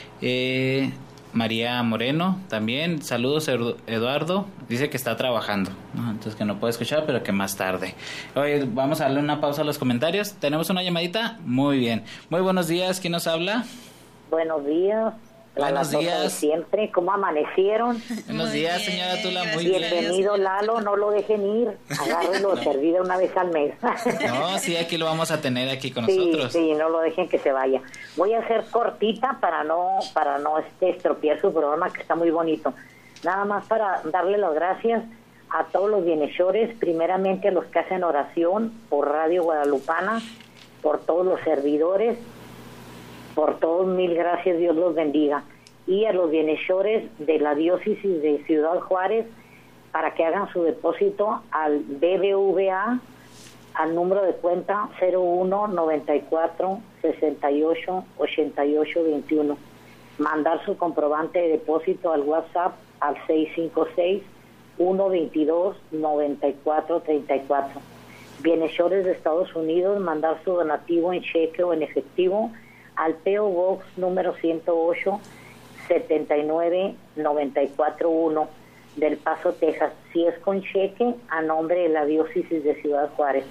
Eh, María Moreno también, saludos Eduardo, dice que está trabajando, ¿no? Entonces que no puede escuchar, pero que más tarde. Oye, vamos a darle una pausa a los comentarios. ¿Tenemos una llamadita? Muy bien. Muy buenos días, ¿quién nos habla? Buenos días. Buenos días. Siempre, ¿cómo amanecieron? Buenos días, señora Tula, muy bien. Bienvenido, Lalo, no lo dejen ir, agárrenlo de servida una vez al mes. No, sí, aquí lo vamos a tener aquí con sí, nosotros. Sí, no lo dejen que se vaya. Voy a hacer cortita para no para no este, estropear su programa, que está muy bonito. Nada más para darle las gracias a todos los bienhechores, primeramente a los que hacen oración por Radio Guadalupana, por todos los servidores, por todos, mil gracias, Dios los bendiga. Y a los bienhechores de la diócesis de Ciudad Juárez para que hagan su depósito al B B V A, al número de cuenta cero uno noventa y cuatro sesenta y ocho ochenta y ocho veintiuno. Mandar su comprobante de depósito al WhatsApp al seis cinco seis, uno veintidós, noventa y cuatro treinta y cuatro. Bienhechores de Estados Unidos, mandar su donativo en cheque o en efectivo al P O Box número ciento ocho, setenta y nueve, noventa y cuatro uno del Paso, Texas. Si es con cheque, a nombre de la diócesis de Ciudad Juárez.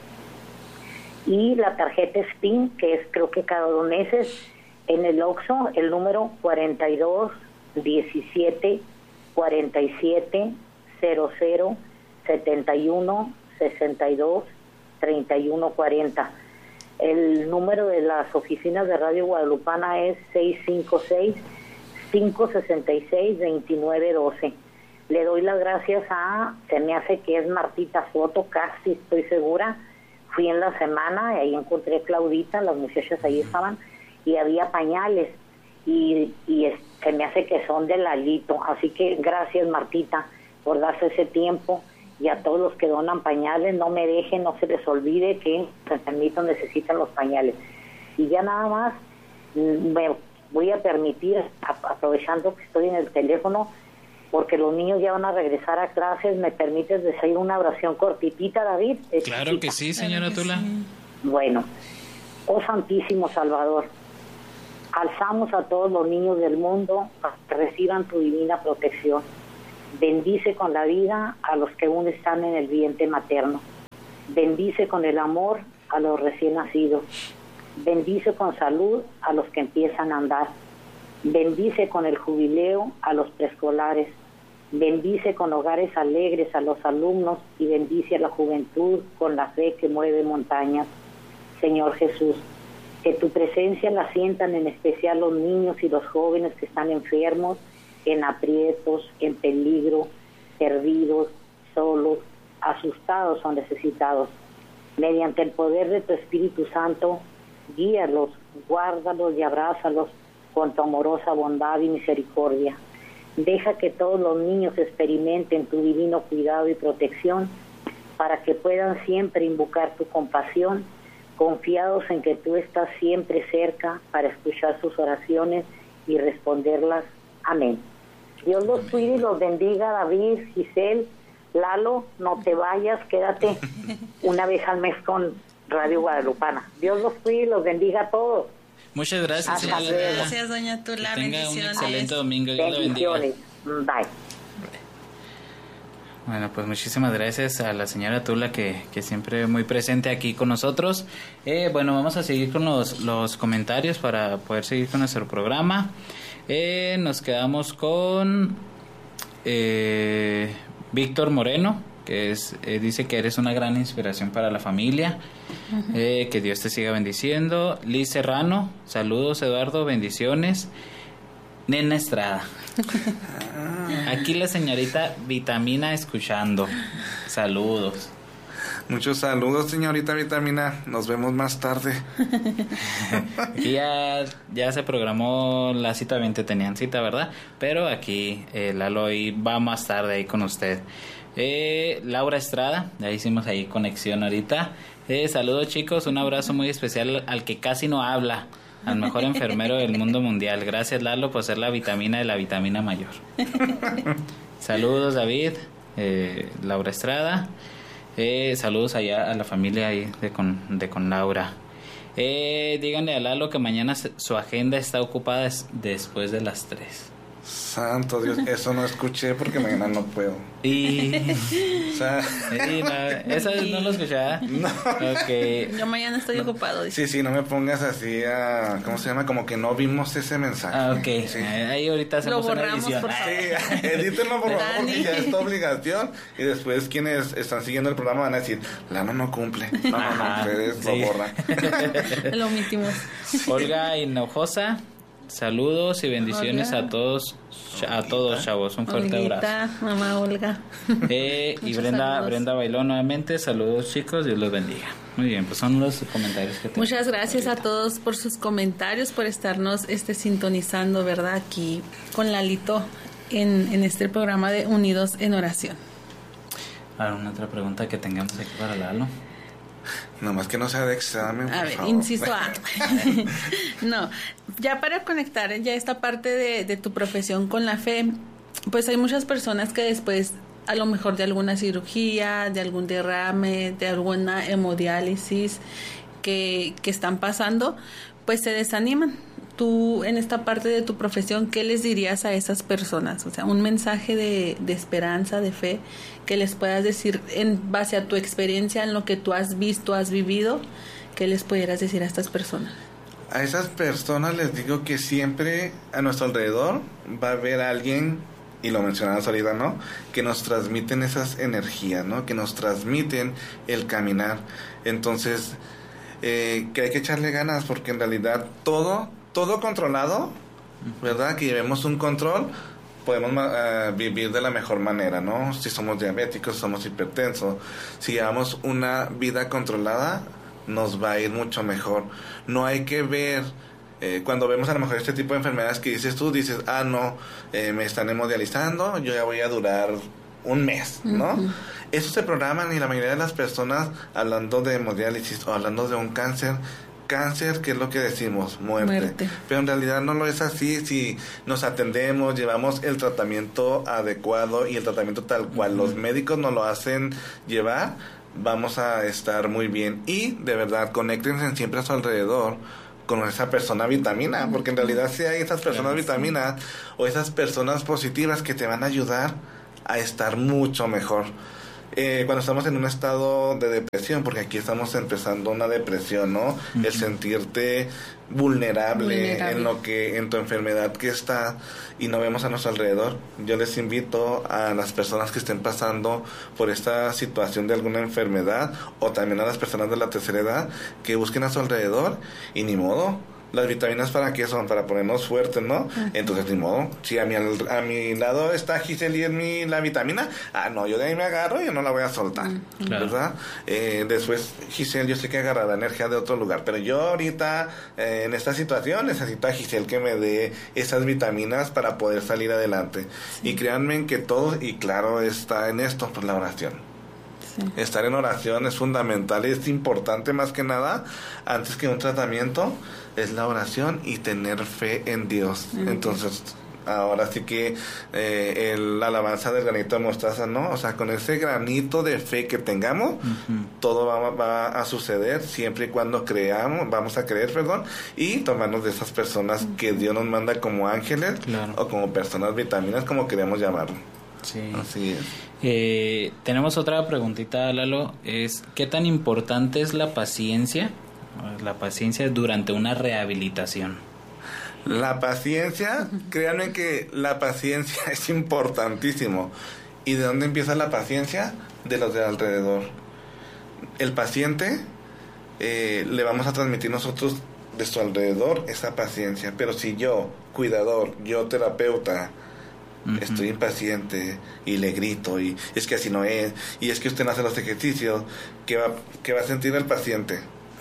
Y la tarjeta S P I N, que es creo que cada dos meses, en el Oxxo, el número cuarenta y dos, diecisiete, cuarenta y siete, cero cero, setenta y uno, sesenta y dos, treinta y uno cuarenta. El número de las oficinas de Radio Guadalupana es seis cinco seis, cinco seis seis, dos nueve uno dos. Le doy las gracias a, se me hace que es Martita Soto, casi estoy segura. Fui en la semana y ahí encontré a Claudita, las muchachas ahí estaban, y había pañales, y, y es, se me hace que son de Lalito. Así que gracias, Martita, por darse ese tiempo. Y a todos los que donan pañales, no me dejen, no se les olvide que los enfermitos necesitan los pañales. Y ya nada más, me voy a permitir, aprovechando que estoy en el teléfono, porque los niños ya van a regresar a clases, ¿me permites decir una oración cortitita, David? Claro que sí, señora Tula. Bueno, oh Santísimo Salvador, alzamos a todos los niños del mundo para que reciban tu divina protección. Bendice con la vida a los que aún están en el vientre materno. Bendice con el amor a los recién nacidos. Bendice con salud a los que empiezan a andar. Bendice con el jubileo a los preescolares. Bendice con hogares alegres a los alumnos y bendice a la juventud con la fe que mueve montañas. Señor Jesús, que tu presencia la sientan en especial los niños y los jóvenes que están enfermos en aprietos, en peligro, perdidos, solos, asustados o necesitados. Mediante el poder de tu Espíritu Santo, guíalos, guárdalos y abrázalos con tu amorosa bondad y misericordia. Deja que todos los niños experimenten tu divino cuidado y protección para que puedan siempre invocar tu compasión, confiados en que tú estás siempre cerca para escuchar sus oraciones y responderlas. Amén. Dios los cuide y los bendiga, David, Giselle, Lalo, no te vayas, quédate una vez al mes con Radio Guadalupana. Dios los cuide y los bendiga a todos. Muchas gracias. Hasta luego. Gracias, doña Tula. Que tenga Bendiciones. un excelente domingo. Dios la bendiga. Bye. Bueno, pues muchísimas gracias a la señora Tula que, que siempre muy presente aquí con nosotros. Eh, bueno, vamos a seguir con los, los comentarios para poder seguir con nuestro programa. Eh, nos quedamos con eh, Víctor Moreno, que es eh, dice que eres una gran inspiración para la familia. Uh-huh. eh, que Dios te siga bendiciendo. Liz Serrano, saludos Eduardo, bendiciones. Nena Estrada, aquí la señorita Vitamina escuchando, saludos. Muchos saludos, señorita Vitamina, nos vemos más tarde. Aquí ya, ya se programó la cita, bien te tenían cita, ¿verdad? Pero aquí eh, Lalo ahí va más tarde ahí con usted. eh, Laura Estrada, ya hicimos ahí conexión ahorita. eh, saludos chicos, un abrazo muy especial al que casi no habla, al mejor enfermero del mundo mundial. Gracias Lalo por ser la vitamina de la vitamina mayor. Saludos David, eh, Laura Estrada. Eh, saludos allá a la familia ahí de con, de con Laura. Eh, díganle a Lalo que mañana se, su agenda está ocupada des, después de las tres. Santo Dios, eso no escuché porque mañana no puedo. Y... o sea... sí, no, eso no lo escuchaba. No. Okay. Yo mañana estoy no. ocupado. Dice. Sí, sí, no me pongas así a... ¿Cómo se llama? Como que no vimos ese mensaje. Ah, ok. Sí. Ahí ahorita hacemos lo borramos, una edición. Por favor. Sí, edítenlo por favor porque ya es tu obligación. Y después quienes están siguiendo el programa van a decir, Lano no cumple. No, no, no, ustedes sí. lo borran. Lo omitimos. Olga Hinojosa. Saludos y bendiciones Hola. a todos, a todos chavos, un fuerte Olguita, abrazo. Mamá Olga. Eh, y Brenda, saludos. Brenda Bailón nuevamente, saludos chicos, Dios los bendiga. Muy bien, pues son los comentarios que tengo. Muchas gracias ahorita. a todos por sus comentarios, por estarnos este sintonizando, ¿verdad? Aquí con Lalito en, en este programa de Unidos en Oración. Ahora una otra pregunta que tengamos aquí para Lalo. Nomás que no sea de examen, por A ver, favor. inciso A. No, ya para conectar ya esta parte de, de tu profesión con la fe, pues hay muchas personas que después, a lo mejor de alguna cirugía, de algún derrame, de alguna hemodiálisis que, que están pasando, pues se desaniman. Tú, en esta parte de tu profesión, ¿qué les dirías a esas personas? O sea, un mensaje de, de esperanza, de fe, que les puedas decir en base a tu experiencia, en lo que tú has visto, has vivido, ¿qué les pudieras decir a estas personas? A esas personas les digo que siempre a nuestro alrededor va a haber alguien, y lo mencionabas ahorita, ¿no?, que nos transmiten esas energías, ¿no?, que nos transmiten el caminar. Entonces, eh, que hay que echarle ganas, porque en realidad todo... todo controlado, ¿verdad? Que llevemos un control, podemos uh, vivir de la mejor manera, ¿no? Si somos diabéticos, somos hipertensos, si llevamos una vida controlada, nos va a ir mucho mejor. No hay que ver, eh, cuando vemos a lo mejor este tipo de enfermedades que dices tú, dices, ah, no, eh, me están hemodializando, yo ya voy a durar un mes, ¿no? Uh-huh. Eso se programan y la mayoría de las personas, hablando de hemodiálisis o hablando de un cáncer, cáncer, ¿qué es lo que decimos? Muerte. Muerte. Pero en realidad no lo es así. Si nos atendemos, llevamos el tratamiento adecuado y el tratamiento tal cual uh-huh. los médicos nos lo hacen llevar, vamos a estar muy bien. Y de verdad, conéctense siempre a su alrededor con esa persona vitamina, porque en realidad sí hay esas personas claro, vitamina sí. o esas personas positivas que te van a ayudar a estar mucho mejor. Eh, cuando estamos en un estado de depresión, porque aquí estamos empezando una depresión, ¿no? Uh-huh. El sentirte vulnerable, vulnerable en lo que, en tu enfermedad que está y no vemos a nuestro alrededor. Yo les invito a las personas que estén pasando por esta situación de alguna enfermedad o también a las personas de la tercera edad que busquen a su alrededor y ni modo. las vitaminas para qué son, para ponernos fuertes, ¿no? Uh-huh. Entonces, ni modo, si a mi, a mi lado está Giselle y es mi, la vitamina, ah, no, yo de ahí me agarro y yo no la voy a soltar, uh-huh. ¿verdad? Eh, después, Giselle, yo sé que agarra la energía de otro lugar, pero yo ahorita, eh, en esta situación, necesito a Giselle que me dé esas vitaminas para poder salir adelante. Sí. Y créanme que todo, y claro, está en esto, pues la oración. Sí. Estar en oración es fundamental, es importante más que nada, antes que un tratamiento, es la oración y tener fe en Dios. Uh-huh. Entonces, ahora sí que eh, el, la alabanza del granito de mostaza, ¿no? O sea, con ese granito de fe que tengamos, uh-huh. todo va, va a suceder siempre y cuando creamos, vamos a creer, perdón, y tomarnos de esas personas uh-huh. que Dios nos manda como ángeles, claro. o como personas vitaminas, como queremos llamarlo. Sí. Así es. Eh, tenemos otra preguntita, Lalo, es ¿qué tan importante es la paciencia? La paciencia durante una rehabilitación. La paciencia, créanme que la paciencia es importantísimo. ¿Y de dónde empieza la paciencia? De los de alrededor. El paciente, eh, le vamos a transmitir nosotros de su alrededor esa paciencia. Pero si yo, cuidador, yo terapeuta, uh-huh. estoy impaciente y le grito y es que así no es, y es que usted no hace los ejercicios, ¿qué va, qué va a sentir el paciente?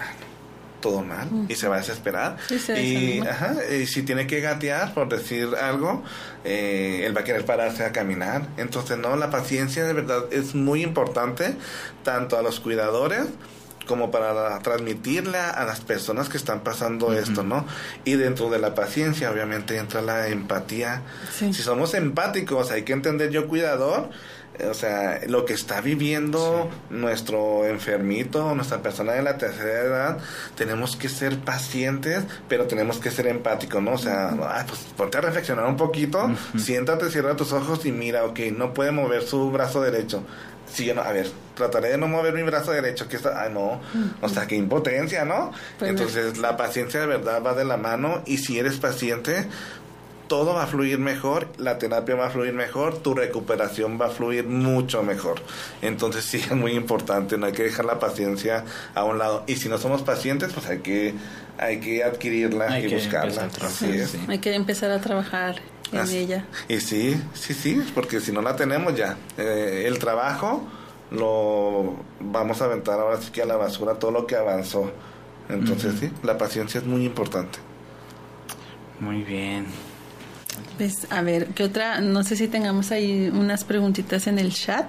Todo mal, uh-huh. y se va a desesperar, sí, se y, ajá, y si tiene que gatear por decir algo, eh, él va a querer pararse a caminar. Entonces no, la paciencia de verdad es muy importante, tanto a los cuidadores como para transmitirle a las personas que están pasando uh-huh. esto, ¿no? Y dentro de la paciencia obviamente entra la empatía. Sí. Si somos empáticos, hay que entender, yo cuidador, o sea, lo que está viviendo sí. nuestro enfermito, nuestra persona de la tercera edad, tenemos que ser pacientes, pero tenemos que ser empáticos, ¿no? O sea, uh-huh. ah, pues ponte a reflexionar un poquito, uh-huh. siéntate, cierra tus ojos y mira, ok, no puede mover su brazo derecho. Sí, yo no, a ver, trataré de no mover mi brazo derecho, que está, ay no, uh-huh. o sea, qué impotencia, ¿no? Pues entonces, no. La paciencia de verdad va de la mano, y si eres paciente, todo va a fluir mejor, la terapia va a fluir mejor, tu recuperación va a fluir mucho mejor. Entonces sí, es muy importante, no hay que dejar la paciencia a un lado. Y si no somos pacientes, pues hay que hay que adquirirla hay y que buscarla. Así sí, es. Sí. Hay que empezar a trabajar en Así. ella. Y sí, sí, sí, porque si no la tenemos ya. Eh, el trabajo lo vamos a aventar ahora sí que a la basura todo lo que avanzó. Entonces uh-huh. sí, la paciencia es muy importante. Muy bien. Pues a ver, ¿qué otra? No sé si tengamos ahí unas preguntitas en el chat.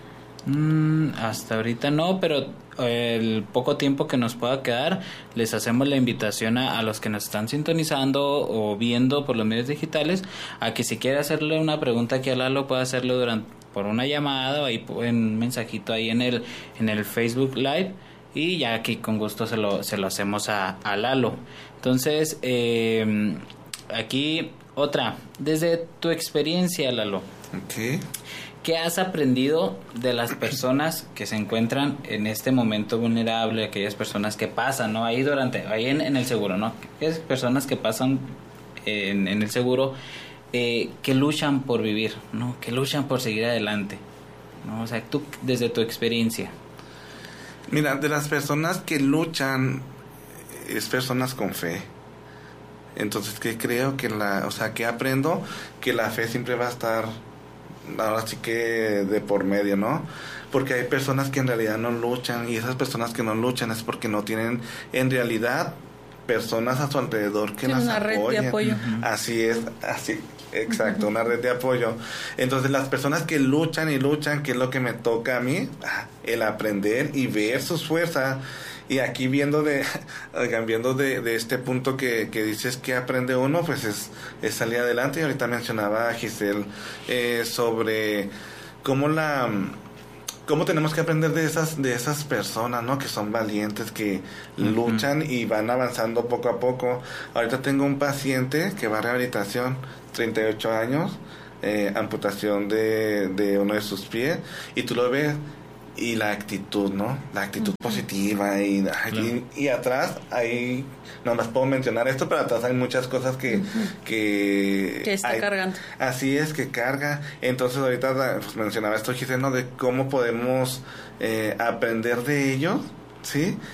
Mm, hasta ahorita no, pero el poco tiempo que nos pueda quedar, les hacemos la invitación a, a los que nos están sintonizando o viendo por los medios digitales, a que si quiere hacerle una pregunta aquí a Lalo, pueda hacerlo durante por una llamada o ahí en un mensajito ahí en el en el Facebook Live, y ya aquí con gusto se lo se lo hacemos a, a Lalo. Entonces, eh, aquí otra, desde tu experiencia, Lalo, okay. ¿qué has aprendido de las personas que se encuentran en este momento vulnerable, aquellas personas que pasan, ¿no? Ahí durante, ahí en, en el seguro, ¿no? Aquellas personas que pasan en, en el seguro, eh, que luchan por vivir, ¿no? Que luchan por seguir adelante, ¿no? O sea, tú, desde tu experiencia. Mira, de las personas que luchan, es personas con fe. Entonces, que creo que la, o sea, que aprendo que la fe siempre va a estar, ahora sí que de por medio, ¿no? Porque hay personas que en realidad no luchan, y esas personas que no luchan es porque no tienen en realidad personas a su alrededor que las una apoyen. Red de apoyo. Así es, así, exacto, uh-huh. una red de apoyo. Entonces, las personas que luchan y luchan, que es lo que me toca a mí, el aprender y ver sus fuerzas. Y aquí viendo de, oigan, viendo de, de este punto que, que dices que aprende uno, pues es, es salir adelante. Y ahorita mencionaba a Giselle eh, sobre cómo la cómo tenemos que aprender de esas de esas personas, ¿no? Que son valientes, que uh-huh. luchan y van avanzando poco a poco. Ahorita tengo un paciente que va a rehabilitación, treinta y ocho años, eh, amputación de, de uno de sus pies, y tú lo ves. Y la actitud, ¿no? La actitud uh-huh. positiva. Y, claro. y, y atrás hay, no más puedo mencionar esto, pero atrás hay muchas cosas que... Uh-huh. Que, que está hay, cargando. Así es, que carga. Entonces ahorita pues, mencionaba esto, Giselle, ¿no? De cómo podemos eh, aprender de ellos, ¿sí?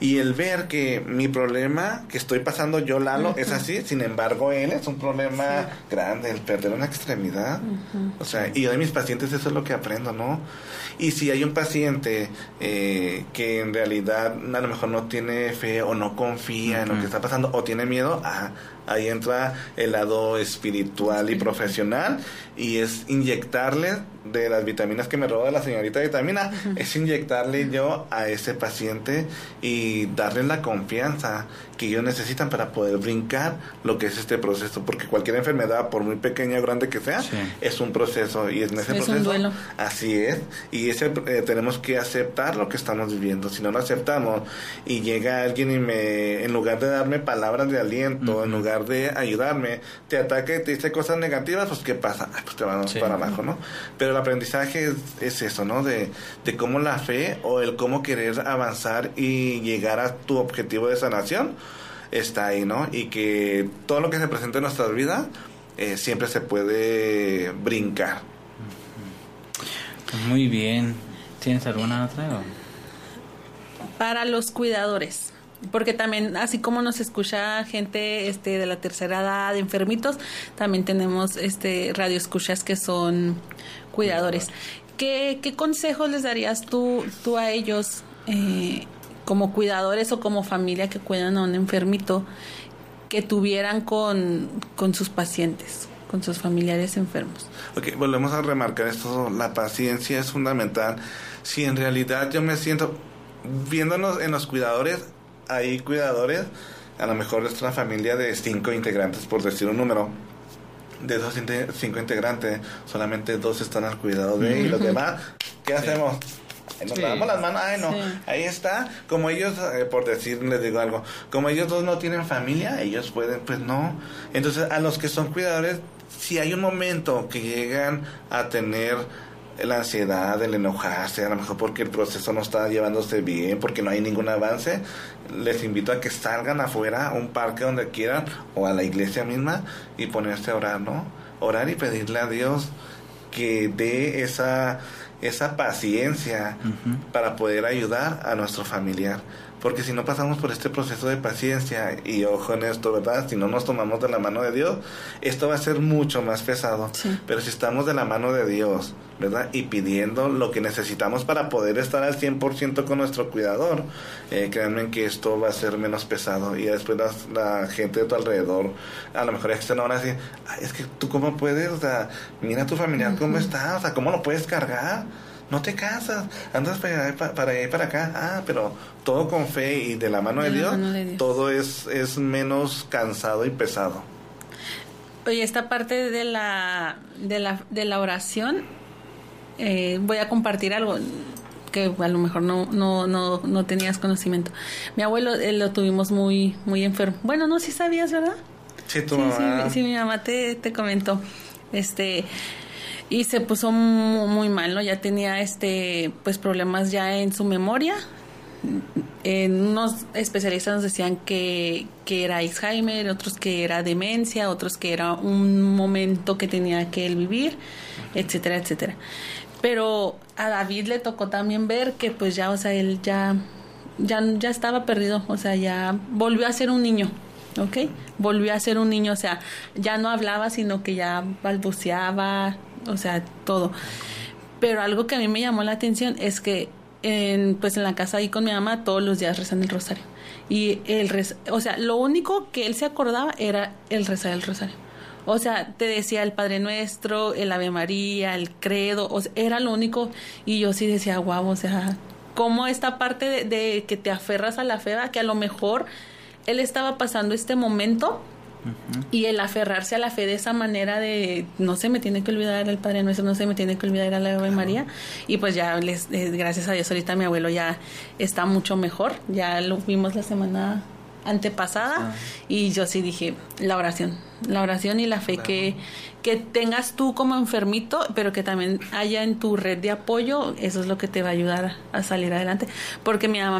Y el ver que mi problema que estoy pasando yo, Lalo, uh-huh. es así, sin embargo, él es un problema sí. grande, el perder una extremidad. Uh-huh. O sea, y yo de mis pacientes eso es lo que aprendo, ¿no? Y si hay un paciente eh, que en realidad a lo mejor no tiene fe o no confía uh-huh. en lo que está pasando o tiene miedo, ah, ahí entra el lado espiritual y profesional, y es inyectarle de las vitaminas que me roba la señorita vitamina, uh-huh. es inyectarle yo a ese paciente y darle la confianza que ellos necesitan para poder brincar lo que es este proceso, porque cualquier enfermedad, por muy pequeña o grande que sea, sí. es un proceso, y en ese es proceso un duelo. Así es, y ese eh, tenemos que aceptar lo que estamos viviendo. Si no lo aceptamos y llega alguien y me, en lugar de darme palabras de aliento, uh-huh. en lugar de ayudarme, te ataca y te dice cosas negativas, pues ¿qué pasa? Ay, pues te van sí. para abajo, ¿no? Pero el aprendizaje es, es eso, ¿no? De, de cómo la fe o el cómo querer avanzar y llegar a tu objetivo de sanación está ahí, ¿no? Y que todo lo que se presenta en nuestras vidas eh, siempre se puede brincar. Muy bien. ¿Tienes alguna otra? Para los cuidadores, porque también, así como nos escucha gente este de la tercera edad, enfermitos, también tenemos este radioescuchas que son cuidadores. ¿Qué, qué consejos les darías tú, tú a ellos eh, como cuidadores o como familia que cuidan a un enfermito, que tuvieran con, con sus pacientes, con sus familiares enfermos? Ok, volvemos a remarcar esto, la paciencia es fundamental. Si en realidad yo me siento, viéndonos en los cuidadores, hay cuidadores, a lo mejor es una familia de cinco integrantes, por decir un número. De esos cinco integrantes, solamente dos están al cuidado de él, y los demás, ¿qué sí. hacemos? Nos sí. lavamos las manos, ay no, sí. ahí está, como ellos, eh, por decir, les digo algo, como ellos dos no tienen familia, ellos pueden, pues no. Entonces, a los que son cuidadores, si hay un momento que llegan a tener la ansiedad, el enojarse, a lo mejor porque el proceso no está llevándose bien, porque no hay ningún avance, les invito a que salgan afuera, a un parque donde quieran, o a la iglesia misma, y ponerse a orar, ¿no? Orar y pedirle a Dios que dé esa, esa paciencia uh-huh. para poder ayudar a nuestro familiar. Porque si no pasamos por este proceso de paciencia, y ojo en esto, ¿verdad? Si no nos tomamos de la mano de Dios, esto va a ser mucho más pesado. Sí. Pero si estamos de la mano de Dios, ¿verdad? Y pidiendo lo que necesitamos para poder estar al cien por ciento con nuestro cuidador, eh, créanme que esto va a ser menos pesado. Y después la, la gente de tu alrededor, a lo mejor están ahora así, ay, es que tú cómo puedes, o sea, mira a tu familiar uh-huh. cómo está, o sea, cómo lo puedes cargar. No te cansas, andas para allá, para allá y para acá. Ah, pero todo con fe y de la mano de, de, Dios, mano de Dios, todo es, es menos cansado y pesado. Oye, esta parte de la de la, de la oración, eh, voy a compartir algo que a lo mejor no no no, no tenías conocimiento. Mi abuelo eh, lo tuvimos muy muy enfermo. Bueno, no, sí sabías, ¿verdad? Sí, tu sí, mamá. Sí, sí, mi mamá te, te comentó. Este... Y se puso muy, muy mal, ¿no? Ya tenía este pues problemas ya en su memoria. Eh, unos especialistas nos decían que, que era Alzheimer, otros que era demencia, otros que era un momento que tenía que él vivir, etcétera, etcétera. Pero a David le tocó también ver que pues ya, o sea, él ya, ya, ya estaba perdido, o sea, ya volvió a ser un niño. ¿Ok? Volvió a ser un niño, o sea, ya no hablaba, sino que ya balbuceaba, o sea, todo. Pero algo que a mí me llamó la atención es que en, pues en la casa ahí con mi mamá todos los días rezan el rosario. Y el rez, o sea, lo único que él se acordaba era el rezar el rosario. O sea, te decía el Padre Nuestro, el Ave María, el Credo, o sea, era lo único. Y yo sí decía, guau, o sea, cómo esta parte de, de que te aferras a la fe, que a lo mejor él estaba pasando este momento uh-huh. y el aferrarse a la fe de esa manera de no se me tiene que olvidar el Padre Nuestro, no se me tiene que olvidar a la Ave María. Uh-huh. Y pues ya, les, eh, gracias a Dios, ahorita mi abuelo ya está mucho mejor. Ya lo vimos la semana antepasada uh-huh. y yo sí dije, la oración, la oración y la fe uh-huh. que, que tengas tú como enfermito, pero que también haya en tu red de apoyo, eso es lo que te va a ayudar a salir adelante. Porque mi mamá